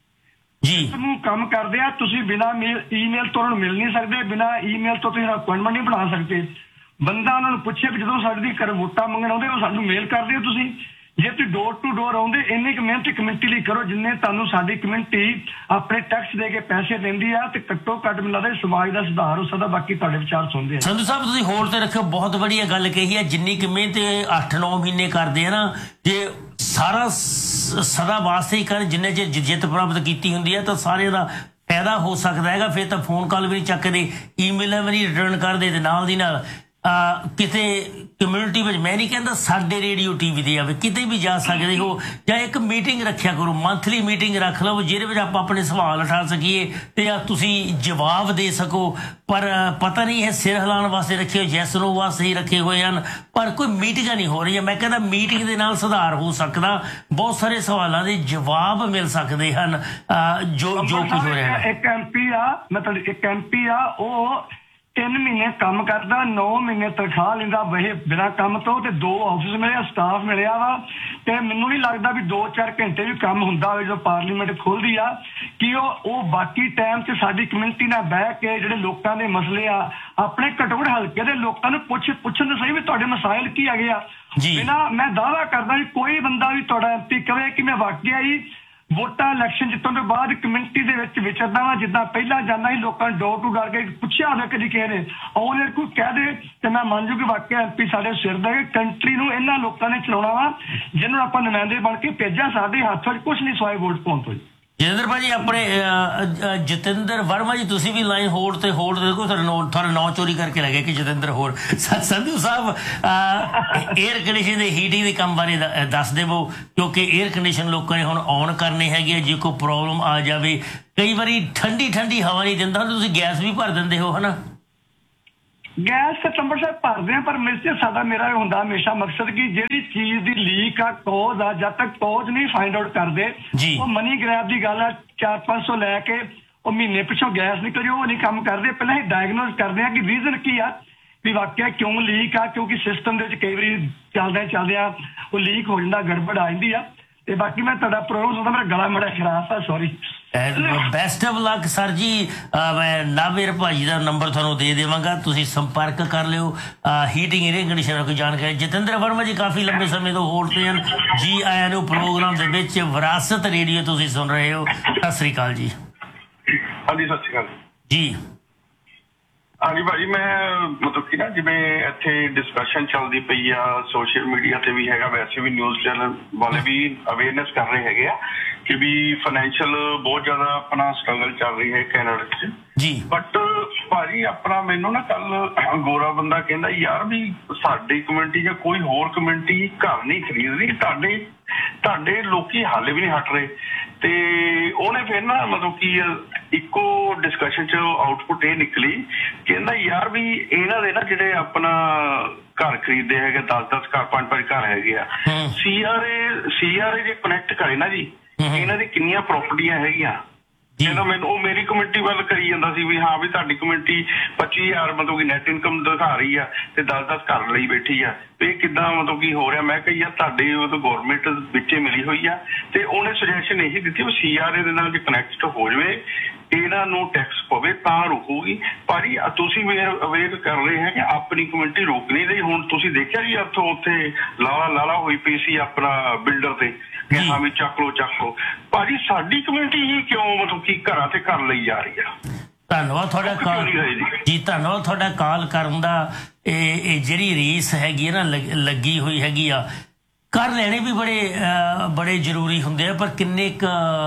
ਨੂੰ ਕੰਮ ਕਰਦੇ ਆ, ਤੁਸੀਂ ਬਿਨਾਂ ਈਮੇਲ ਤੋਂ ਉਹਨਾਂ ਨੂੰ ਮਿਲ ਨਹੀਂ ਸਕਦੇ, ਬਿਨਾਂ ਈਮੇਲ ਤੋਂ ਤੁਸੀਂ ਅਪਾਇੰਟਮੈਂਟ ਨਹੀਂ ਬਣਾ ਸਕਦੇ। ਬੰਦਾ ਉਹਨਾਂ ਨੂੰ ਪੁੱਛੇ ਵੀ ਜਦੋਂ ਸਾਡੀ ਘਰ ਵੋਟਾਂ ਮੰਗਣ ਆਉਂਦੇ ਉਹ ਸਾਨੂੰ ਮੇਲ ਕਰਦੇ ਹੋ ਤੁਸੀਂ, ਜੇ ਤੁਸੀਂ ਡੋਰ ਟੂ ਡੋਰ ਆਉਂਦੇ ਇੰਨੀ ਕੁ ਮਿਹਨਤ ਕਮਿਊਨਿਟੀ ਲਈ ਕਰੋ ਜਿੰਨੇ ਤੁਹਾਨੂੰ ਸਾਡੀ ਕਮਿਊਨਿਟੀ ਆਪਣੇ ਟੈਕਸ ਦੇ ਕੇ ਪੈਸੇ ਦਿੰਦੀ ਆ, ਤੇ ਘੱਟੋ ਘੱਟ ਮੈਨੂੰ ਲੱਗਦਾ ਸਮਾਜ ਦਾ ਸੁਧਾਰ ਹੋ ਸਕਦਾ। ਬਾਕੀ ਤੁਹਾਡੇ ਵਿਚਾਰ ਸੁਣਦੇ ਆ। ਸੰਧੂ ਸਾਹਿਬ ਤੁਸੀਂ ਹੋਲਡ ਤੇ ਰੱਖਿਓ, ਬਹੁਤ ਵਧੀਆ ਗੱਲ ਕਹੀ ਹੈ। ਜਿੰਨੀ ਕੁ ਮਿਹਨਤ ਅੱਠ ਨੌ ਮਹੀਨੇ ਕਰਦੇ ਆ ਨਾ, ਜੇ ਸਾਰਾ ਸਦਾ ਵਾਸਤੇ ਹੀ ਕਰਨ, ਜਿੰਨੇ ਚਿਰ ਜਿੱਤ ਪ੍ਰਾਪਤ ਕੀਤੀ ਹੁੰਦੀ ਹੈ ਤਾਂ ਸਾਰਿਆਂ ਦਾ ਫਾਇਦਾ ਹੋ ਸਕਦਾ ਹੈਗਾ। ਫਿਰ ਤਾਂ ਫੋਨ ਕਾਲ ਵੀ ਨਹੀਂ ਚੱਕਦੇ, ਈਮੇਲਾਂ ਵੀ ਨਹੀਂ ਰਿਟਰਨ ਕਰਦੇ, ਤੇ ਨਾਲ ਦੀ ਨਾਲ ਕਿਤੇ ਕਮਿਊਨਿਟੀ ਵਿੱਚ, ਮੈਂ ਨਹੀਂ ਕਹਿੰਦਾ ਸਾਡੇ ਰੇਡੀਓ ਟੀ ਵੀ ਤੇ ਆਵੇ, ਕਿਤੇ ਵੀ ਜਾ ਸਕਦੇ ਹੋ, ਜਾਂ ਇੱਕ ਮੀਟਿੰਗ ਰੱਖਿਆ ਕਰੋ, ਮੰਥਲੀ ਮੀਟਿੰਗ ਰੱਖ ਲਓ ਜਿਹਦੇ ਵਿੱਚ ਆਪਾਂ ਆਪਣੇ ਸਵਾਲ ਉਠਾ ਸਕੀਏ ਤੇ ਤੁਸੀਂ ਜਵਾਬ ਦੇ ਸਕੋ। ਪਰ ਪਤਾ ਨਹੀਂ ਇਹ ਸਿਰ ਹਿਲਾਉਣ ਵਾਸਤੇ ਰੱਖੇ ਹੋਏ, ਯੈਸ ਨੋ ਵਾਸਤੇ ਹੀ ਰੱਖੇ ਹੋਏ ਹਨ, ਪਰ ਕੋਈ ਮੀਟਿੰਗਾਂ ਨਹੀਂ ਹੋ ਰਹੀਆਂ। ਮੈਂ ਕਹਿੰਦਾ ਮੀਟਿੰਗ ਦੇ ਨਾਲ ਸੁਧਾਰ ਹੋ ਸਕਦਾ, ਬਹੁਤ ਸਾਰੇ ਸਵਾਲਾਂ ਦੇ ਜਵਾਬ ਮਿਲ ਸਕਦੇ ਹਨ ਜੋ ਜੋ ਕੁਝ ਹੋ ਰਿਹਾ। ਇੱਕ ਐਮ ਪੀ ਆ, ਮਤਲਬ ਇੱਕ ਐਮ ਪੀ ਆ, ਉਹ ਤਿੰਨ ਮਹੀਨੇ ਕੰਮ ਕਰਦਾ, ਨੌ ਮਹੀਨੇ ਤਨਖਾਹ ਲੈਂਦਾ ਬਹੇ ਬਿਨਾਂ ਕੰਮ ਤੋਂ, ਤੇ ਦੋ ਆਫਿਸ ਮਿਲਿਆ, ਸਟਾਫ ਮਿਲਿਆ ਵਾ। ਤੇ ਮੈਨੂੰ ਨਹੀਂ ਲੱਗਦਾ ਵੀ ਦੋ ਚਾਰ ਘੰਟੇ ਵੀ ਕੰਮ ਹੁੰਦਾ ਹੋਵੇ ਜਦੋਂ ਪਾਰਲੀਮੈਂਟ ਖੁੱਲਦੀ ਆ, ਕਿ ਉਹ ਉਹ ਬਾਕੀ ਟਾਈਮ 'ਚ ਸਾਡੀ ਕਮਿਊਨਿਟੀ ਨਾਲ ਬਹਿ ਕੇ ਜਿਹੜੇ ਲੋਕਾਂ ਦੇ ਮਸਲੇ ਆ ਆਪਣੇ ਘੱਟੋ ਘੱਟ ਹਲਕੇ ਦੇ ਲੋਕਾਂ ਨੂੰ ਪੁੱਛ ਪੁੱਛਣ ਦੇ ਸਹੀ ਵੀ ਤੁਹਾਡੇ ਮਸਾਇਲ ਕੀ ਹੈਗੇ ਆ। ਬਿਨਾਂ ਮੈਂ ਦਾਅਵਾ ਕਰਦਾ ਵੀ ਕੋਈ ਬੰਦਾ ਵੀ ਤੁਹਾਡਾ ਐਮ ਪੀ ਕਵੇ ਕਿ ਮੈਂ ਵਾਕਿਆ ਹੀ ਵੋਟਾਂ ਇਲੈਕਸ਼ਨ ਜਿੱਤਣ ਤੋਂ ਬਾਅਦ ਕਮਿਊਨਿਟੀ ਦੇ ਵਿੱਚ ਵਿਚਰਦਾ ਵਾ, ਜਿੱਦਾਂ ਪਹਿਲਾਂ ਜਾਂਦਾ ਸੀ ਲੋਕਾਂ ਨੂੰ ਡੋਰ ਟੂ ਡੋਰ ਕੇ ਪੁੱਛਿਆ ਹੋਵੇ ਕਦੀ ਕਿਸੇ ਨੇ, ਉਹਨੇ ਕੋਈ ਕਹਿ ਦੇ ਤੇ ਮੈਂ ਮੰਨ ਜੂ ਕਿ ਵਾਕਿਆ ਐਮ ਪੀ ਸਾਡੇ ਸਿਰ ਦਾ ਕੰਟਰੀ ਨੂੰ ਇਹਨਾਂ ਲੋਕਾਂ ਨੇ ਚਲਾਉਣਾ ਵਾ ਜਿਹਨੂੰ ਆਪਾਂ ਨੁਮਾਇੰਦੇ ਬਣ ਕੇ ਭੇਜਿਆ, ਸਾਡੇ ਹੱਥ ਵਿੱਚ ਕੁਛ ਨਹੀਂ ਸਵਾਏ ਵੋਟ ਪਾਉਣ ਤੋਂ। ਜਤਿੰਦਰ ਭਾਜੀ ਆਪਣੇ ਜਤਿੰਦਰ ਵਰਮਾ ਜੀ, ਤੁਸੀਂ ਵੀ ਲਾਈਨ ਹੋਲਡ ਤੇ ਹੋਲਡ ਦੇਖੋ, ਤੁਹਾਡਾ ਨਾਂ ਚੋਰੀ ਕਰਕੇ ਲੱਗੇ ਕਿ ਜਤਿੰਦਰ ਹੋਲਡ। ਸੰਧੂ ਸਾਹਿਬ ਏਅਰ ਕੰਡੀਸ਼ਨ ਦੇ ਹੀਟਿੰਗ ਦੇ ਕੰਮ ਬਾਰੇ ਦੱਸ ਦੇਵੋ, ਕਿਉਂਕਿ ਏਅਰ ਕੰਡੀਸ਼ਨ ਲੋਕਾਂ ਨੇ ਹੁਣ ਔਨ ਕਰਨੇ ਹੈਗੇ। ਜੇ ਕੋਈ ਪ੍ਰੋਬਲਮ ਆ ਜਾਵੇ, ਕਈ ਵਾਰੀ ਠੰਡੀ ਠੰਡੀ ਹਵਾ ਨਹੀਂ ਦਿੰਦਾ, ਤੁਸੀਂ ਗੈਸ ਵੀ ਭਰ ਦਿੰਦੇ ਹੋ ਹਨਾ? ਗੈਸ ਤੇ ਤੰਬੜ ਸਾਹਿਬ ਭਰਦੇ ਆ, ਪਰ ਮੇਰੇ ਸਾਡਾ ਮੇਰਾ ਹੁੰਦਾ ਹਮੇਸ਼ਾ ਮਕਸਦ ਕਿ ਜਿਹੜੀ ਚੀਜ਼ ਦੀ ਲੀਕ ਆ, ਕੋਜ਼ ਆ, ਜਦ ਤੱਕ ਕੋਜ਼ ਨਹੀਂ ਫਾਈਂਡ ਆਊਟ ਕਰਦੇ, ਉਹ ਮਨੀ ਗ੍ਰੈਬ ਦੀ ਗੱਲ ਆ, ਚਾਰ ਪੰਜ ਸੌ ਲੈ ਕੇ ਉਹ ਮਹੀਨੇ ਪਿੱਛੋਂ ਗੈਸ ਨਿਕਲ ਜਾਓ, ਉਹ ਨਹੀਂ ਕੰਮ ਕਰਦੇ। ਪਹਿਲਾਂ ਹੀ ਡਾਇਗਨੋਸ ਕਰਦੇ ਆ ਕਿ ਰੀਜ਼ਨ ਕੀ ਆ, ਵੀ ਵਾਕਿਆ ਕਿਉਂ ਲੀਕ ਆ, ਕਿਉਂਕਿ ਸਿਸਟਮ ਦੇ ਵਿੱਚ ਕਈ ਵਾਰੀ ਚੱਲਦਿਆਂ ਚੱਲਦਿਆਂ ਉਹ ਲੀਕ ਹੋ ਜਾਂਦਾ, ਗੜਬੜ ਆ ਜਾਂਦੀ ਆ। ਤੇ ਬਾਕੀ ਮੈਂ ਤੁਹਾਡਾ ਪ੍ਰੋਗਰਾਮ ਸੁਣਦਾ, ਮੇਰਾ ਗਲਾ ਮੜਾ ਖਰਾਬ ਆ, sorry. Best of luck sir ਜੀ। ਮੈਂ ਨਾਵੇਰ ਭਾਜੀ ਦਾ ਨੰਬਰ ਤੁਹਾਨੂੰ ਦੇ ਦੇਵਾਂਗਾ, ਤੁਸੀਂ ਸੰਪਰਕ ਕਰ ਲਿਓ। ਹੀਟਿੰਗ ਏਅਰ ਕੰਡੀਸ਼ਨਰ ਕੋਈ ਜਾਣਕਾਰੀ। ਜਤਿੰਦਰ ਵਰਮਾ ਜੀ ਕਾਫੀ ਲੰਬੇ ਸਮੇਂ ਤੋਂ ਹੋਲਡ ਤੇ ਹਨ, ਜੀ ਆਇਆਂ ਨੂੰ ਪ੍ਰੋਗਰਾਮ ਦੇ ਵਿੱਚ। ਵਿਰਾਸਤ ਰੇਡੀਓ ਤੁਸੀਂ ਸੁਣ ਰਹੇ ਹੋ। ਸਤਿ ਸ੍ਰੀ ਅਕਾਲ ਜੀ। ਹਾਂਜੀ ਸਤਿ ਸ੍ਰੀ ਅਕਾਲ ਜੀ। ਹਾਂਜੀ ਭਾਜੀ, ਮੈਂ ਮਤਲਬ ਕਿ ਨਾ ਜਿਵੇਂ ਇੱਥੇ ਡਿਸਕਸ਼ਨ ਚੱਲਦੀ ਪਈ ਆ, ਸੋਸ਼ਲ ਮੀਡੀਆ ਤੇ ਵੀ ਹੈਗਾ, ਵੈਸੇ ਵੀ ਨਿਊਜ਼ ਚੈਨਲ ਵਾਲੇ ਵੀ ਅਵੇਅਰਨੈਸ ਕਰ ਰਹੇ ਹੈਗੇ ਆ ਕਿ ਵੀ ਫਾਈਨੈਂਸ਼ੀਅਲ ਬਹੁਤ ਜ਼ਿਆਦਾ ਆਪਣਾ ਸਟਰਗਲ ਚੱਲ ਰਹੀ ਹੈ ਕੈਨੇਡਾ 'ਚ ਜੀ। ਬਟ ਭਾਜੀ ਆਪਣਾ ਮੈਨੂੰ ਨਾ ਕੱਲ ਗੋਰਾ ਬੰਦਾ ਕਹਿੰਦਾ ਯਾਰ ਵੀ ਸਾਡੀ ਕਮਿਊਨਿਟੀ ਜਾਂ ਕੋਈ ਹੋਰ ਕਮਿਊਨਿਟੀ ਘਰ ਨਹੀਂ ਖਰੀਦ ਰਹੀ, ਤੁਹਾਡੇ ਤੁਹਾਡੇ ਲੋਕੀ ਹਾਲੇ ਵੀ ਨਹੀਂ ਹਟ ਰਹੇ। ਤੇ ਉਹਨੇ ਫਿਰ ਨਾ ਮਤਲਬ ਕਿ ਇੱਕੋ ਡਿਸਕਸ਼ਨ ਚ ਆਊਟਪੁੱਟ ਇਹ ਨਿਕਲੀ, ਕਹਿੰਦਾ ਯਾਰ ਵੀ ਇਹਨਾਂ ਦੇ ਨਾ ਜਿਹੜੇ ਆਪਣਾ ਘਰ ਖਰੀਦਦੇ ਹੈਗੇ ਦਸ ਦਸ ਘਰ ਪੰਜ ਪੰਜ ਘਰ ਹੈਗੇ ਆ, C R A C R A ਜੇ ਕਨੈਕਟ ਕਰੇ ਨਾ ਜੀ ਇਹਨਾਂ ਦੀ ਕਿੰਨੀਆਂ ਪ੍ਰੋਪਰਟੀਆਂ ਹੈਗੀਆਂ। ਕਹਿੰਦਾ ਮੈਨੂੰ ਉਹ ਮੇਰੀ ਕਮਿਊਨਿਟੀ ਵੱਲ ਕਰੀ ਜਾਂਦਾ ਸੀ ਵੀ ਹਾਂ ਵੀ ਤੁਹਾਡੀ ਕਮਿਊਨਿਟੀ ਪੱਚੀ ਹਜ਼ਾਰ ਮਤਲਬ ਕਿ ਨੈਟ ਇਨਕਮ ਦਿਖਾ ਰਹੀ ਆ ਤੇ ਦਸ ਦਸ ਘਰ ਲਈ ਬੈਠੀ ਆ, ਤੇ ਇਹ ਕਿੱਦਾਂ ਮਤਲਬ ਕੀ ਹੋ ਰਿਹਾ। ਮੈਂ ਕਿਹਾ ਯਾਰ ਤੁਹਾਡੇ ਉਹ ਗੌਰਮੈਂਟ ਵਿੱਚੇ ਮਿਲੀ ਹੋਈ ਆ। ਤੇ ਉਹਨੇ ਸੁਜੈਸ਼ਨ ਇਹੀ ਦਿੱਤੀ ਵੀ ਸੀ ਆਰ ਏ ਦੇ ਨਾਲ ਜੇ ਕਨੈਕਟ ਹੋ ਜਾਵੇ ਇਹਨਾਂ ਨੂੰ ਟੈਕਸ ਪਵੇ ਤਾਂ ਰੁਕੂਗੀ। ਭਾਜੀ ਤੁਸੀਂ ਅਵੇਅਰ ਕਰ ਰਹੇ ਹੈ ਕਿ ਆਪਣੀ ਕਮਿਊਨਿਟੀ ਰੁਕ ਨਹੀਂ ਰਹੀ। ਹੁਣ ਤੁਸੀਂ ਦੇਖਿਆ ਜੀ ਇੱਥੋਂ ਉੱਥੇ ਲਾਲਾ ਲਾਲਾ ਹੋਈ ਪਈ ਸੀ ਆਪਣਾ ਬਿਲਡਰ ਤੇ ਕਿ ਹਾਂ ਵੀ ਚੱਕ ਲੋ ਚੱਕ ਲੋ। ਭਾਜੀ ਸਾਡੀ ਕਮਿਊਨਿਟੀ ਹੀ ਕਿਉਂ ਮਤਲਬ ਕਿ ਘਰਾਂ ਤੇ ਘਰ ਲਈ ਜਾ ਰਹੀ ਆ। ਧੰਨਵਾਦ ਤੁਹਾਡਾ ਕਾਲ ਜੀ, ਧੰਨਵਾਦ ਤੁਹਾਡਾ ਕਾਲ ਕਰਨ ਦਾ। ਇਹ ਇਹ ਜਿਹੜੀ ਰੀਸ ਹੈਗੀ ਹੈ ਨਾ ਲੱਗੀ ਹੋਈ ਹੈਗੀ ਆ, ਘਰ ਲੈਣੇ ਵੀ ਬੜੇ ਬੜੇ ਜ਼ਰੂਰੀ ਹੁੰਦੇ ਆ, ਪਰ ਕਿੰਨੇ ਕੁ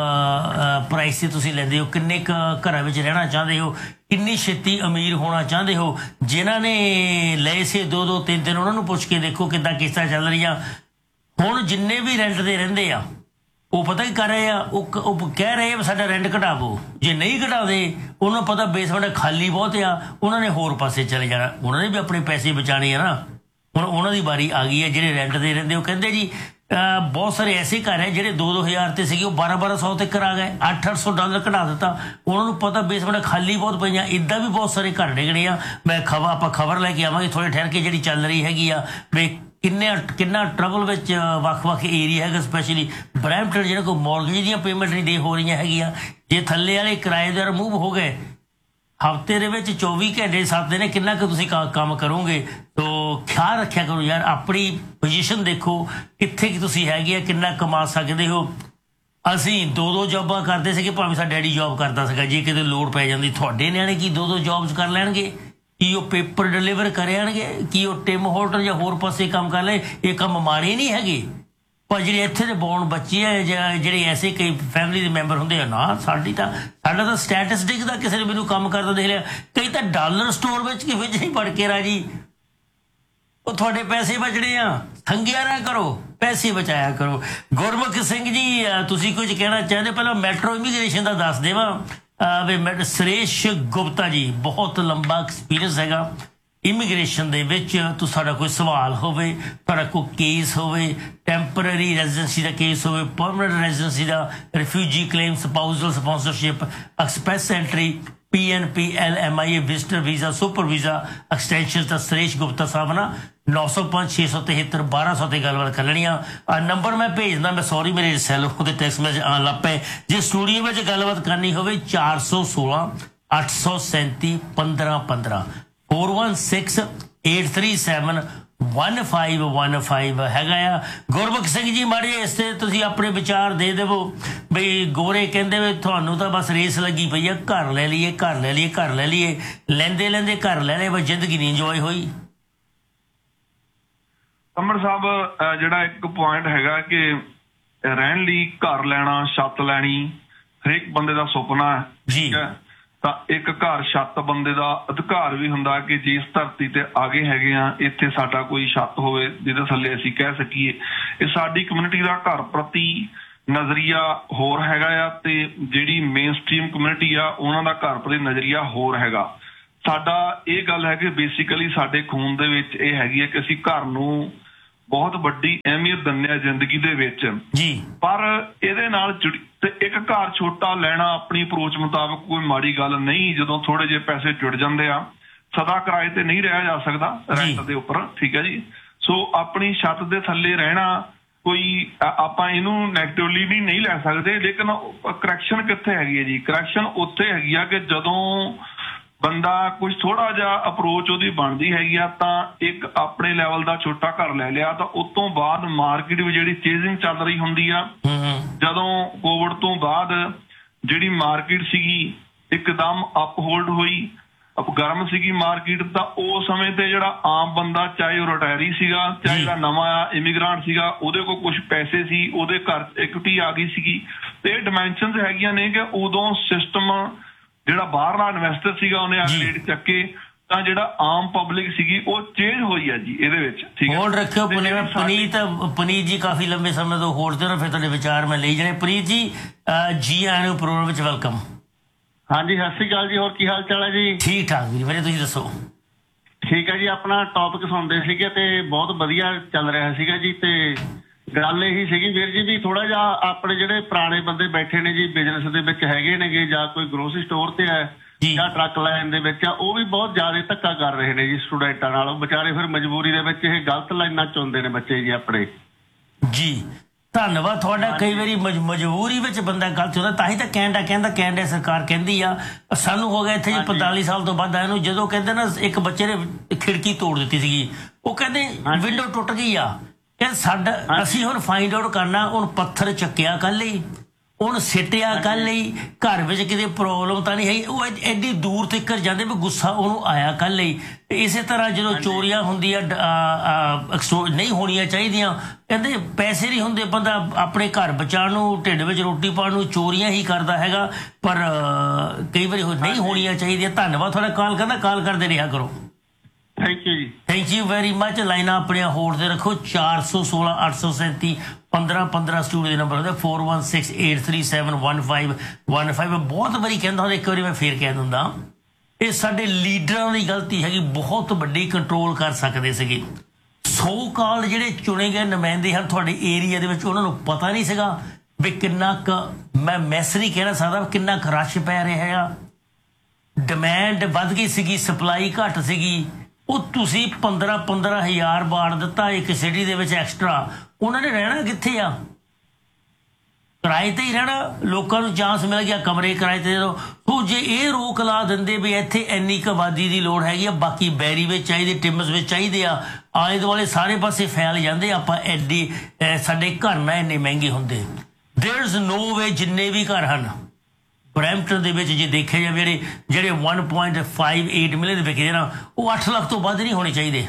ਪ੍ਰਾਈਸ ਤੇ ਤੁਸੀਂ ਲੈਂਦੇ ਹੋ, ਕਿੰਨੇ ਕੁ ਘਰਾਂ ਵਿੱਚ ਰਹਿਣਾ ਚਾਹੁੰਦੇ ਹੋ, ਕਿੰਨੀ ਛੇਤੀ ਅਮੀਰ ਹੋਣਾ ਚਾਹੁੰਦੇ ਹੋ। ਜਿਨ੍ਹਾਂ ਨੇ ਲਏ ਸੀ ਦੋ ਦੋ ਤਿੰਨ ਤਿੰਨ ਉਹਨਾਂ ਨੂੰ ਪੁੱਛ ਕੇ ਦੇਖੋ ਕਿੱਦਾਂ ਕਿਸ਼ਤਾਂ ਚੱਲ ਰਹੀਆਂ। ਹੁਣ ਜਿੰਨੇ ਵੀ ਰੈਂਟ ਦੇ ਰਹਿੰਦੇ ਆ ਉਹ ਪਤਾ ਕੀ ਕਰ ਰਹੇ ਆ, ਉਹ ਉਹ ਕਹਿ ਰਹੇ ਸਾਡਾ ਰੈਂਟ ਘਟਾਵੋ। ਜੇ ਨਹੀਂ ਘਟਾਉਂਦੇ ਉਹਨਾਂ ਨੂੰ ਪਤਾ ਬੇਸਮੈਂਟ ਖਾਲੀ ਬਹੁਤ ਆ, ਉਹਨਾਂ ਨੇ ਹੋਰ ਪਾਸੇ ਚਲੇ ਜਾਣਾ। ਉਹਨਾਂ ਨੇ ਵੀ ਆਪਣੇ ਪੈਸੇ ਬਚਾਉਣੇ ਆ ਨਾ। ਹੁਣ ਉਹਨਾਂ ਦੀ ਵਾਰੀ ਆ ਗਈ ਹੈ ਜਿਹੜੇ ਰੈਂਟ ਦੇ ਰਹਿੰਦੇ। ਉਹ ਕਹਿੰਦੇ ਜੀ ਬਹੁਤ ਸਾਰੇ ਐਸੇ ਘਰ ਹੈ ਜਿਹੜੇ ਦੋ ਦੋ ਹਜ਼ਾਰ ਤੇ ਸੀਗੇ ਉਹ ਬਾਰਾਂ ਬਾਰਾਂ ਸੌ ਤੱਕ ਆ ਗਏ, ਅੱਠ ਅੱਠ ਸੌ ਡਾਲਰ ਘਟਾ ਦਿੱਤਾ। ਉਹਨਾਂ ਨੂੰ ਪਤਾ ਬੇਸਮੈਂਟ ਖਾਲੀ ਬਹੁਤ ਪਈਆਂ। ਇੱਦਾਂ ਵੀ ਬਹੁਤ ਸਾਰੇ ਘਰ ਡਿੱਗਣੇ ਆ। ਮੈਂ ਖਬਰ ਆਪਾਂ ਖਬਰ ਲੈ ਕੇ ਆਵਾਂਗੇ ਥੋੜ੍ਹੇ ਠਹਿਰ ਕੇ ਜਿਹੜੀ ਚੱਲ ਰਹੀ ਹੈਗੀ ਆ ਵੀ ਕਿੰਨੇ ਕਿੰਨਾ ਟਰਬਲ ਵਿੱਚ ਵੱਖ ਵੱਖ ਏਰੀਆ ਹੈਗਾ, ਸਪੈਸ਼ਲੀ ਬਰੈਂਪਟਨ ਜਿਹੜਾ ਕੋਈ ਮੌਰਗੇਜ ਦੀਆਂ ਪੇਮੈਂਟ ਨਹੀਂ ਦੇ ਹੋ ਰਹੀਆਂ ਹੈਗੀਆਂ। ਜੇ ਥੱਲੇ ਵਾਲੇ ਕਿਰਾਏਦਾਰ ਮੂਵ ਹੋ ਗਏ ਹਫ਼ਤੇ ਦੇ ਵਿੱਚ ਚੌਵੀ ਘੰਟੇ ਸੱਤ ਦਿਨ ਕਿੰਨਾ ਕੁ ਤੁਸੀਂ ਕੰਮ ਕਰੋਗੇ। ਤੋ ਖਿਆਲ ਰੱਖਿਆ ਕਰੋ ਯਾਰ, ਆਪਣੀ ਪੋਜੀਸ਼ਨ ਦੇਖੋ ਕਿੱਥੇ ਕਿ ਤੁਸੀਂ ਹੈਗੇ ਆ, ਕਿੰਨਾ ਕਮਾ ਸਕਦੇ ਹੋ। ਅਸੀਂ ਦੋ ਦੋ ਜੋਬਾਂ ਕਰਦੇ ਸੀਗੇ, ਭਾਵੇਂ ਸਾਡਾ ਡੈਡੀ ਜੋਬ ਕਰਦਾ ਸੀਗਾ। ਜੇ ਕਿਤੇ ਲੋੜ ਪੈ ਜਾਂਦੀ ਤੁਹਾਡੇ ਨਿਆਣੇ ਕੀ ਦੋ ਦੋ ਜੋਬਸ ਕਰ ਲੈਣਗੇ? ਕੀ ਉਹ ਪੇਪਰ ਡਿਲੀਵਰ ਕਰਨਗੇ? ਕੀ ਉਹ ਟਿਮ ਹੋਟਲ ਜਾਂ ਹੋਰ ਪਾਸੇ ਕੰਮ ਕਰ ਲੈ? ਇਹ ਕੰਮ ਮਾੜੇ ਨਹੀਂ ਹੈਗੇ। ਪਰ ਜਿਹੜੇ ਇੱਥੇ ਦੇ ਬੋਰਨ ਬੱਚੇ ਆ ਜਾਂ ਜਿਹੜੇ ਐਸੇ ਕਈ ਫੈਮਿਲੀ ਦੇ ਮੈਂਬਰ ਹੁੰਦੇ ਆ ਨਾ, ਸਾਡੀ ਤਾਂ ਸਾਡਾ ਤਾਂ ਸਟੈਟਸ ਦਿਖਦਾ। ਕਿਸੇ ਨੇ ਮੈਨੂੰ ਕੰਮ ਕਰਦਾ ਦੇਖ ਲਿਆ, ਕਈ ਤਾਂ ਡਾਲਰ ਸਟੋਰ ਵਿੱਚ ਕਿ ਵਿੱਚ ਨਹੀਂ ਵੜ ਕੇ ਰਾਜੀ। ਉਹ ਤੁਹਾਡੇ ਪੈਸੇ ਬਚਣੇ ਆ, ਸੰਗਿਆ ਨਾ ਕਰੋ, ਪੈਸੇ ਬਚਾਇਆ ਕਰੋ। ਗੁਰਮੁਖ ਸਿੰਘ ਜੀ ਤੁਸੀਂ ਕੁਝ ਕਹਿਣਾ ਚਾਹੁੰਦੇ? ਪਹਿਲਾਂ ਮੈਟਰੋ ਇਮੀਗ੍ਰੇਸ਼ਨ ਦਾ ਦੱਸ ਦੇਵਾਂ ਵੀ ਮੈਂ ਸੁਰੇਸ਼ ਗੁਪਤਾ ਜੀ ਬਹੁਤ ਲੰਬਾ ਐਕਸਪੀਰੀਅੰਸ ਹੈਗਾ ਇਮੀਗ੍ਰੇਸ਼ਨ ਦੇ ਵਿੱਚ। ਤੁਹਾਡਾ ਕੋਈ ਸਵਾਲ ਹੋਵੇ, ਤੁਹਾਡਾ ਕੋਈ ਕੇਸ ਹੋਵੇ, ਟੈਂਪਰਰੀ ਰੈਜ਼ੀਡੈਂਸੀ ਦਾ ਕੇਸ ਹੋਵੇ, permanent residency the, refugee claim, spousal sponsorship, express entry, P N P, L M I A, visitor visa, super visa extension ਤਾਂ ਸੁਰੇਸ਼ ਗੁਪਤਾ ਸਾਹਿਬ ਨਾ ਨੌ ਸੌ ਪੰਜ ਛੇ ਸੌ ਤਿਹੱਤਰ ਬਾਰਾਂ ਸੌ ਤੇ ਗੱਲਬਾਤ ਕਰ ਲੈਣੀ ਆ। ਨੰਬਰ ਮੈਂ ਭੇਜਦਾ, ਮੈਂ ਸੌਰੀ ਮੇਰੇ ਸੈੱਲ ਉਹਦੇ ਟੈਕਸਟ ਮੈਸੇਜ ਆਉਣ ਲੱਗ ਪਏ। ਜੇ ਸਟੂਡੀਓ ਵਿੱਚ ਗੱਲਬਾਤ ਕਰਨੀ ਹੋਵੇ ਚਾਰ ਸੌ ਸੋਲਾਂ ਅੱਠ ਸੌ ਸੈਂਤੀ ਪੰਦਰਾਂ ਪੰਦਰਾਂ four one six eight three seven one five one five ਹੈਗਾ ਆ। ਗੁਰਮੁਖ ਸਿੰਘ ਜੀ ਮਾੜੇ ਇਸ ਤੇ ਤੁਸੀਂ ਆਪਣੇ ਵਿਚਾਰ ਦੇ ਦੇਵੋ ਬਈ ਗੋਰੇ ਕਹਿੰਦੇ ਵੀ ਤੁਹਾਨੂੰ ਤਾਂ ਬਸ ਰੇਸ ਲੱਗੀ ਪਈ ਆ, ਘਰ ਲੈ ਲਈਏ ਘਰ ਲੈ ਲਈਏ ਘਰ ਲੈ ਲਈਏ, ਲੈਂਦੇ ਲੈਂਦੇ ਘਰ ਲੈ ਲਏ, ਬਸ ਜ਼ਿੰਦਗੀ ਨਹੀਂ ਇੰਜੋਏ ਹੋਈ। ਅਮਰ ਸਾਹਿਬ ਜਿਹੜਾ ਇੱਕ ਪੁਆਇੰਟ ਹੈਗਾ ਕਿ ਰਹਿਣ ਲਈ ਘਰ ਲੈਣਾ, ਛੱਤ ਲੈਣੀ ਹਰੇਕ ਬੰਦੇ ਦਾ ਸੁਪਨਾ ਹੈ ਜੀ। ਤਾਂ ਇੱਕ ਘਰ ਛੱਤ ਬੰਦੇ ਦਾ ਅਧਿਕਾਰ ਵੀ ਹੁੰਦਾ ਕਿ ਜਿਸ ਧਰਤੀ ਤੇ ਆਗੇ ਹੈਗੇ ਆ ਇੱਥੇ ਸਾਡਾ ਕੋਈ ਛੱਤ ਹੋਵੇ ਜਿਹਦੇ ਥੱਲੇ ਅਸੀਂ ਕਹਿ ਸਕੀਏ। ਇਹ ਸਾਡੀ ਕਮਿਊਨਿਟੀ ਦਾ ਘਰ ਪ੍ਰਤੀ ਨਜ਼ਰੀਆ ਹੋਰ ਹੈਗਾ ਆ, ਤੇ ਜਿਹੜੀ ਮੇਨ ਸਟ੍ਰੀਮ ਕਮਿਊਨਿਟੀ ਆ ਉਹਨਾਂ ਦਾ ਘਰ ਪ੍ਰਤੀ ਨਜ਼ਰੀਆ ਹੋਰ ਹੈਗਾ। ਸਾਡਾ ਇਹ ਗੱਲ ਹੈ ਕਿ ਬੇਸਿਕਲੀ ਸਾਡੇ ਖੂਨ ਦੇ ਵਿੱਚ ਇਹ ਹੈਗੀ ਹੈ ਕਿ ਅਸੀਂ ਘਰ ਨੂੰ ਬਹੁਤ ਵੱਡੀ ਅਹਿਮੀਅਤ ਦਿੰਦੇ ਆ ਜ਼ਿੰਦਗੀ ਦੇ ਵਿੱਚ ਜੀ। ਪਰ ਇਹਦੇ ਨਾਲ ਜੁੜੀ ਤੇ ਇੱਕ ਘਰ ਛੋਟਾ ਲੈਣਾ ਆਪਣੀ ਅਪਰੋਚ ਮੁਤਾਬਕ ਕੋਈ ਮਾੜੀ ਗੱਲ ਨਹੀਂ, ਜਦੋਂ ਥੋੜੇ ਜਿਹੇ ਪੈਸੇ ਜੁੜ ਜਾਂਦੇ ਆ। ਸਦਾ ਕਿਰਾਏ ਤੇ ਨਹੀਂ ਰਿਹਾ ਜਾ ਸਕਦਾ ਰੈਂਟ ਦੇ ਉੱਪਰ, ਠੀਕ ਹੈ ਜੀ। ਸੋ ਆਪਣੀ ਛੱਤ ਦੇ ਥੱਲੇ ਰਹਿਣਾ ਕੋਈ ਆਪਾਂ ਇਹਨੂੰ ਨੈਗੇਟਿਵਲੀ ਵੀ ਨਹੀਂ ਲੈ ਸਕਦੇ, ਲੇਕਿਨ ਕਰੈਕਸ਼ਨ ਕਿੱਥੇ ਹੈਗੀ ਹੈ ਜੀ? ਕਰੈਕਸ਼ਨ ਉੱਥੇ ਹੈਗੀ ਆ ਕਿ ਜਦੋਂ ਬੰਦਾ ਕੁਝ ਥੋੜਾ ਜਿਹਾ ਅਪਰੋਚ ਉਹਦੀ ਬਣਦੀ ਹੈਗੀ ਆ ਤਾਂ ਇੱਕ ਆਪਣੇ ਲੈਵਲ ਦਾ ਛੋਟਾ ਘਰ ਲੈ ਲਿਆ, ਤਾਂ ਉਸ ਤੋਂ ਬਾਅਦ ਮਾਰਕੀਟ ਵੀ ਜਿਹੜੀ ਚੇਜ਼ਿੰਗ ਚੱਲ ਰਹੀ ਹੁੰਦੀ ਆ। ਜਦੋਂ ਕੋਵਿਡ ਤੋਂ ਬਾਅਦ ਜਿਹੜੀ ਮਾਰਕੀਟ ਸੀਗੀ ਇੱਕਦਮ ਅਪ ਹੋਲਡ ਹੋਈ, ਗਰਮ ਸੀਗੀ ਮਾਰਕੀਟ, ਤਾਂ ਉਸ ਸਮੇਂ ਤੇ ਜਿਹੜਾ ਆਮ ਬੰਦਾ ਚਾਹੇ ਉਹ ਰਿਟਾਇਰੀ ਸੀਗਾ ਚਾਹੇ ਜਿਹੜਾ ਨਵਾਂ ਇਮੀਗ੍ਰਾਂਟ ਸੀਗਾ ਉਹਦੇ ਕੋਲ ਕੁਝ ਪੈਸੇ ਸੀ, ਉਹਦੇ ਘਰ ਇਕਵਿਟੀ ਆ ਗਈ ਸੀਗੀ। ਤੇ ਇਹ ਡਿਮੈਂਸ਼ਨਸ ਹੈਗੀਆਂ ਨੇ ਕਿ ਉਦੋਂ ਸਿਸਟਮ ਜਿਹੜਾ ਬਾਹਰਲਾ ਇਨਵੈਸਟਰ ਸੀਗਾ ਉਹਨੇ ਆ ਰੇਟ ਚੱਕੇ, ਤਾਂ ਜਿਹੜਾ ਆਮ ਪਬਲਿਕ ਸੀਗੀ ਉਹ ਚੇਂਜ ਹੋਈ ਆ ਜੀ ਇਹਦੇ ਵਿੱਚ। ਠੀਕ ਹੈ, ਹੋਲਡ ਰੱਖਿਓ ਪੁਨੀਤ। ਪੁਨੀਤ ਜੀ ਕਾਫੀ ਲੰਬੇ ਸਮੇਂ ਤੋਂ ਹੋਲਡ ਤੇ, ਫਿਰ ਤੁਹਾਡੇ ਵਿਚਾਰ ਮੈਂ ਲਈ ਜਾਣੇ। ਪੁਨੀਤ ਜੀ ਜੀ ਆਇਆਂ ਨੂੰ ਪ੍ਰੋਗਰਾਮ ਵਿੱਚ ਵੈਲਕਮ। ਹਾਂਜੀ ਸਤਿ ਸ੍ਰੀ ਅਕਾਲ ਜੀ, ਹੋਰ ਕੀ ਹਾਲ ਚਾਲ ਹੈ ਜੀ? ਠੀਕ ਠਾਕ ਵੀਰ ਮੇਰੇ, ਤੁਸੀਂ ਦੱਸੋ? ਠੀਕ ਹੈ ਜੀ, ਆਪਣਾ ਟੌਪਿਕ ਸੁਣਦੇ ਸੀਗੇ ਤੇ ਬਹੁਤ ਵਧੀਆ ਚੱਲ ਰਿਹਾ ਸੀਗਾ ਜੀ। ਤੇ ਗੱਲ ਇਹੀ ਸੀਗੀ ਵੀਰ ਜੀ ਵੀ ਥੋੜਾ ਜਿਹਾ ਆਪਣੇ ਜਿਹੜੇ ਪੁਰਾਣੇ ਬੰਦੇ ਬੈਠੇ ਨੇ ਜੀ ਬਿਜ਼ਨਸ ਦੇ ਵਿੱਚ ਹੈਗੇ ਨੇਗੇ, ਜਾਂ ਕੋਈ ਗਰੋਸਰੀ ਸਟੋਰ ਤੇ ਹੈ ਜਾਂ ਟਰੱਕ ਲਾਈਨ ਦੇ ਵਿੱਚ ਆ, ਉਹ ਵੀ ਬਹੁਤ ਜ਼ਿਆਦਾ ਧੱਕਾ ਕਰ ਰਹੇ ਨੇ ਜੀ ਸਟੂਡੈਂਟਾਂ ਨਾਲ। ਉਹ ਵਿਚਾਰੇ ਫਿਰ ਮਜਬੂਰੀ ਦੇ ਵਿੱਚ ਇਹ ਗਲਤ ਲਾਈਨਾਂ ਚੁਣਦੇ ਨੇ ਬੱਚੇ ਜੀ ਆਪਣੇ। ਜੀ ਧੰਨਵਾਦ ਤੁਹਾਡਾ। ਕਈ ਵਾਰੀ ਮਜਬੂਰੀ ਵਿੱਚ ਬੰਦਾ ਗਲਤ ਹੁੰਦਾ, ਤਾਂ ਹੀ ਤਾਂ ਕੈਨੇਡਾ ਕਹਿੰਦਾ, ਕੈਨੇਡਾ ਸਰਕਾਰ ਕਹਿੰਦੀ ਆ ਸਾਨੂੰ ਹੋ ਗਿਆ ਇੱਥੇ ਜੀ ਪੰਤਾਲੀ ਸਾਲ ਤੋਂ ਵੱਧ ਆਏ ਨੂੰ। ਜਦੋਂ ਕਹਿੰਦੇ ਨਾ ਇੱਕ ਬੱਚੇ ਨੇ ਖਿੜਕੀ ਤੋੜ ਦਿੱਤੀ ਸੀਗੀ, ਉਹ ਕਹਿੰਦੇ ਵਿੰਡੋ ਟੁੱਟ ਗਈ ਆ, ਕਹਿੰਦੇ ਸਾਡਾ ਅਸੀਂ ਹੁਣ ਫਾਈਂਡ ਆਊਟ ਕਰਨਾ, ਹੁਣ ਪੱਥਰ ਚੱਕਿਆ ਕੱਲ ਹੀ, ਹੁਣ ਸਿੱਟਿਆ ਕੱਲ ਹੀ, ਘਰ ਵਿੱਚ ਕਿਤੇ ਪ੍ਰੋਬਲਮ ਤਾਂ ਨਹੀਂ ਹੈ। ਉਹ ਐਡੀ ਦੂਰ ਤੱਕ ਜਾਂਦੇ ਵੀ ਗੁੱਸਾ ਉਹਨੂੰ ਆਇਆ ਕੱਲ ਹੀ। ਇਸੇ ਤਰ੍ਹਾਂ ਜਦੋਂ ਚੋਰੀਆਂ ਹੁੰਦੀਆਂ ਨਹੀਂ ਹੋਣੀਆਂ ਚਾਹੀਦੀਆਂ, ਕਹਿੰਦੇ ਪੈਸੇ ਨਹੀਂ ਹੁੰਦੇ, ਬੰਦਾ ਆਪਣੇ ਘਰ ਬਚਾਉਣ ਨੂੰ, ਢਿੱਡ ਵਿੱਚ ਰੋਟੀ ਪਾਉਣ ਨੂੰ ਚੋਰੀਆਂ ਹੀ ਕਰਦਾ ਹੈਗਾ, ਪਰ ਕਈ ਵਾਰੀ ਨਹੀਂ ਹੋਣੀਆਂ ਚਾਹੀਦੀਆਂ। ਧੰਨਵਾਦ ਤੁਹਾਡਾ ਕਾਲ ਕਰਦਾ, ਕਾਲ ਕਰਦੇ ਰਿਹਾ ਕਰੋ। ਥੈਂਕ ਯੂ ਜੀ, ਥੈਂਕ ਯੂ ਵੈਰੀ ਮਚ। ਲਾਈਨਾਂ ਆਪਣੀਆਂ ਹੋਲਡ ਤੇ ਰੱਖੋ। ਚਾਰ ਸੌ ਸੋਲਾਂ ਅੱਠ ਸੌ ਸੈਂਤੀ ਪੰਦਰਾਂ ਪੰਦਰਾਂ ਸਟੂਡੀਓ ਦੇ ਨੰਬਰ ਹੁੰਦੇ four one six eight three seven one five one five. ਬਹੁਤ ਵਾਰੀ ਕਹਿੰਦਾ ਹੁੰਦਾ, ਇੱਕ ਵਾਰੀ ਮੈਂ ਫੇਰ ਕਹਿ ਦਿੰਦਾ, ਇਹ ਸਾਡੇ ਲੀਡਰਾਂ ਦੀ ਗਲਤੀ ਹੈਗੀ, ਬਹੁਤ ਵੱਡੀ ਕੰਟਰੋਲ ਕਰ ਸਕਦੇ ਸੀਗੇ। ਸੋ ਕਾਲ ਜਿਹੜੇ ਚੁਣੇ ਗਏ ਨੁਮਾਇੰਦੇ ਹਨ ਤੁਹਾਡੇ ਏਰੀਆ ਦੇ ਵਿੱਚ, ਉਹਨਾਂ ਨੂੰ ਪਤਾ ਨਹੀਂ ਸੀਗਾ ਵੀ ਕਿੰਨਾ ਕੁ, ਮੈਂ ਮੈਸ ਨਹੀਂ ਕਹਿਣਾ ਸਕਦਾ, ਕਿੰਨਾ ਕੁ ਰਸ਼ ਪੈ ਰਿਹਾ ਆ। ਡਿਮਾਂਡ ਵੱਧ ਗਈ ਸੀਗੀ, ਸਪਲਾਈ ਘੱਟ ਸੀਗੀ। ਉਹ ਤੁਸੀਂ ਪੰਦਰਾਂ ਪੰਦਰਾਂ ਹਜ਼ਾਰ ਬਾੜ ਦਿੱਤਾ ਇੱਕ ਸਿਟੀ ਦੇ ਵਿੱਚ ਐਕਸਟਰਾ, ਉਹਨਾਂ ਨੇ ਰਹਿਣਾ ਕਿੱਥੇ ਆ? ਕਿਰਾਏ ਤੇ ਹੀ ਰਹਿਣਾ। ਲੋਕਾਂ ਨੂੰ ਚਾਂਸ ਮਿਲ ਗਿਆ ਕਮਰੇ ਕਿਰਾਏ ਤੇ ਦੇ ਦਿਓ। ਸੋ ਜੇ ਇਹ ਰੋਕ ਲਾ ਦਿੰਦੇ ਵੀ ਇੱਥੇ ਇੰਨੀ ਕੁ ਆਬਾਦੀ ਦੀ ਲੋੜ ਹੈਗੀ ਆ, ਬਾਕੀ ਬੈਰੀ ਵਿੱਚ ਚਾਹੀਦੇ, ਟਿਮਸ ਵਿੱਚ ਚਾਹੀਦੇ ਆ, ਆਲੇ ਦੁਆਲੇ ਸਾਰੇ ਪਾਸੇ ਫੈਲ ਜਾਂਦੇ, ਆਪਾਂ ਐਡੀ ਸਾਡੇ ਘਰ ਨਾ ਇੰਨੇ ਮਹਿੰਗੇ ਹੁੰਦੇ। ਦੇਅਰ ਇਜ਼ ਨੋ ਵੇ। ਜਿੰਨੇ ਵੀ ਘਰ ਹਨ ਬਰੈਂਪਟਨ ਦੇ ਵਿੱਚ ਜੇ ਦੇਖਿਆ ਜਾਵੇ, ਜਿਹੜੇ ਜਿਹੜੇ one point five eight million ਦੇ ਵਿਕੇ ਨਾ, ਉਹ ਅੱਠ ਲੱਖ ਤੋਂ ਵੱਧ ਨਹੀਂ ਹੋਣੇ ਚਾਹੀਦੇ।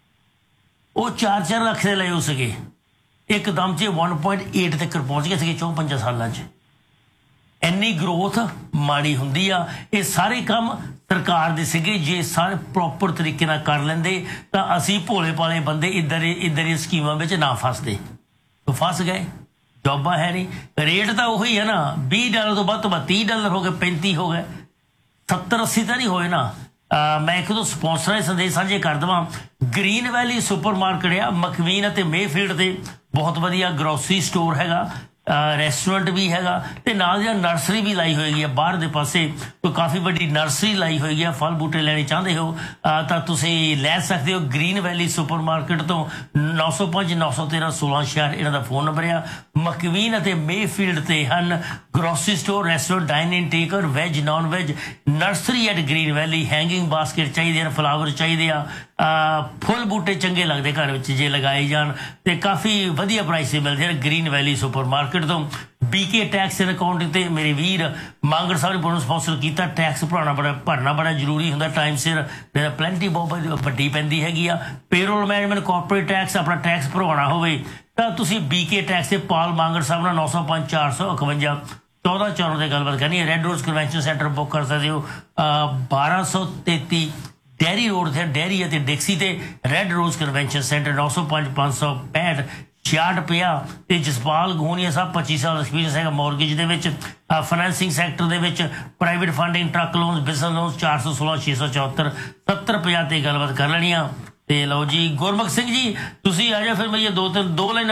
ਉਹ ਚਾਰ ਚਾਰ ਲੱਖ ਦੇ ਲਏ ਹੋ ਸਕੇ, ਇੱਕਦਮ 'ਚ ਵਨ ਪੁਆਇੰਟ ਏਟ ਤੱਕ ਪਹੁੰਚ ਗਏ ਸੀਗੇ ਚੌਂ ਪੰਜਾਂ ਸਾਲਾਂ 'ਚ। ਇੰਨੀ ਗਰੋਥ ਮਾੜੀ ਹੁੰਦੀ ਆ। ਇਹ ਸਾਰੇ ਕੰਮ ਸਰਕਾਰ ਦੇ ਸੀਗੇ, ਜੇ ਸਾਰੇ ਪ੍ਰੋਪਰ ਤਰੀਕੇ ਨਾਲ ਕਰ ਲੈਂਦੇ ਤਾਂ ਅਸੀਂ ਭੋਲੇ ਭਾਲੇ ਬੰਦੇ ਇੱਧਰ ਇੱਧਰ ਦੀਆਂ ਸਕੀਮਾਂ ਵਿੱਚ ਨਾ ਫਸਦੇ। ਫਸ ਗਏ, ਜੋਬਾਂ ਹੈ ਨਹੀਂ, ਰੇਟ ਤਾਂ ਉਹੀ ਹੈ ਨਾ, ਵੀਹ ਡਾਲਰ ਤੋਂ ਵੱਧ ਤੋਂ ਵੱਧ ਤੀਹ ਡਾਲਰ ਹੋ ਗਏ, ਪੈਂਤੀ ਹੋ ਗਏ, ਸੱਤਰ ਅੱਸੀ ਤਾਂ ਨਹੀਂ ਹੋਏ ਨਾ। ਮੈਂ ਇੱਕ ਦੋ ਸਪੋਂਸਰਾਂ ਦੇ ਸੰਦੇਸ਼ ਸਾਂਝੇ ਕਰ ਦੇਵਾਂ। ਗ੍ਰੀਨ ਵੈਲੀ ਸੁਪਰ ਮਾਰਕੀਟ ਆ ਮਕਵੀਨ ਅਤੇ ਮੇਫੀਲਡ ਤੇ, ਬਹੁਤ ਵਧੀਆ ਗਰੋਸਰੀ ਸਟੋਰ ਹੈਗਾ, ਰੈਸਟੋਰੈਂਟ ਵੀ ਹੈਗਾ, ਤੇ ਨਾਲ ਜਿਹੜਾ ਨਰਸਰੀ ਵੀ ਲਾਈ ਹੋਏਗੀ ਆ ਬਾਹਰ ਦੇ ਪਾਸੇ, ਕੋਈ ਕਾਫੀ ਵੱਡੀ ਨਰਸਰੀ ਲਾਈ ਹੋਈ ਹੈ। ਫਲ ਬੂਟੇ ਲੈਣੇ ਚਾਹੁੰਦੇ ਹੋ ਤਾਂ ਤੁਸੀਂ ਲੈ ਸਕਦੇ ਹੋ ਗ੍ਰੀਨ ਵੈਲੀ ਸੁਪਰ ਮਾਰਕੀਟ ਤੋਂ। ਨੌ ਸੌ ਪੰਜ ਨੌ ਸੌ ਤੇਰਾਂ ਸੋਲਾਂ ਸ਼ਹਿਰ ਇਹਨਾਂ ਦਾ ਫੋਨ ਨੰਬਰ ਆ। ਮਕਵੀਨ ਅਤੇ ਮੇਫੀਲਡ ਤੇ ਹਨ grocery store, restaurant, dining, taker, veg non veg, nursery at green valley. Hanging basket ਚਾਹੀਦੇ ਹਨ, ਫਲਾਵਰ ਚਾਹੀਦੇ ਆ, ਫੁੱਲ ਬੂਟੇ ਚੰਗੇ ਲੱਗਦੇ ਘਰ ਵਿੱਚ ਜੇ ਲਗਾਏ ਜਾਣ, ਤੇ ਕਾਫੀ ਵਧੀਆ ਪ੍ਰਾਈਸ ਤੇ ਮਿਲਦੇ ਹਨ ਗ੍ਰੀਨ ਵੈਲੀ ਸੁਪਰ ਮਾਰਕੀਟ ਤੋਂ। ਬੀਕੇ ਟੈਕਸ ਐਂਡ ਅਕਾਊਂਟਿੰਗ ਤੇ ਮੇਰੇ ਵੀਰ ਮਾਂਗੜ ਸਾਹਿਬ ਨੇ ਬਹੁਤ ਸਪਾਂਸਰ ਕੀਤਾ। ਟੈਕਸ ਭਰਾਉਣਾ ਬੜਾ ਭਰਨਾ ਬੜਾ ਜ਼ਰੂਰੀ ਹੁੰਦਾ ਟਾਈਮ ਸਿਰ, ਮੇਰਾ ਪਲੈਂਟੀ ਬਹੁਤ ਵੱਡੀ ਪੈਂਦੀ ਹੈਗੀ ਆ। ਪੇਰੋਲ ਮੈਨੇਜਮੈਂਟ, ਕਾਰਪੋਰੇਟ ਟੈਕਸ, ਆਪਣਾ ਟੈਕਸ ਭਰਵਾਉਣਾ ਹੋਵੇ ਤਾਂ ਤੁਸੀਂ ਬੀਕੇ ਟੈਕਸ ਤੇ ਪਾਲ ਮਾਂਗੜ ਸਾਹਿਬ ਨਾਲ ਨੌ ਸੌ ਪੰਜ ਚਾਰ ਸੌ ਇਕਵੰਜਾ ਚੌਦਾਂ ਚੌਰਾਂ ਤੇ ਗੱਲਬਾਤ ਕਰਨੀ ਹੈ। ਰੈੱਡ ਰੋਜ਼ ਕਨਵੈਨਸ਼ਨ ਸੈਂਟਰ ਬੁੱਕ ਕਰ ਸਕਦੇ ਹੋ ਬਾਰਾਂ ਸੌ ਤੇਤੀ ਡੈਰੀ ਰੋਡ ਤੇ, ਡੈਰੀ ਅਤੇ ਡਿਕਸੀ ਤੇ ਰੈੱਡ ਰੋਜ਼ ਕਨਵੈਨਸ਼ਨ ਸੈਂਟਰ ਨੌ ਸੌ ਪੰਜ ਪੰਜ ਸੌ ਪੈਂਹਠ ਛਿਆਹਠ ਪੰਜਾਹ। ਤੇ ਜਸਪਾਲ ਗੋਹਨੀਆ ਸਾਹਿਬ ਪੱਚੀ ਸਾਲ ਐਕਸਪੀਰੀਅੰਸ ਹੈਗਾ ਮੌਰਗੇਜ ਦੇ ਵਿੱਚ, ਫਾਈਨੈਂਸਿੰਗ ਸੈਕਟਰ ਦੇ ਵਿੱਚ, private funding, truck loan, business loan. ਚਾਰ ਸੌ ਸੋਲਾਂ ਛੇ ਸੌ ਚੌਹੱਤਰ ਸੱਤਰ ਪੰਜਾਹ ਤੇ ਗੱਲਬਾਤ ਕਰ ਲੈਣੀ ਆ। ਤੇ ਲਓ ਜੀ ਗੁਰਮੁਖ ਸਿੰਘ ਜੀ ਤੁਸੀਂ ਆ ਜਾਓ, ਫਿਰ ਮੈਂ ਦੋ ਤਿੰਨ ਦੋ ਲਾਈਨ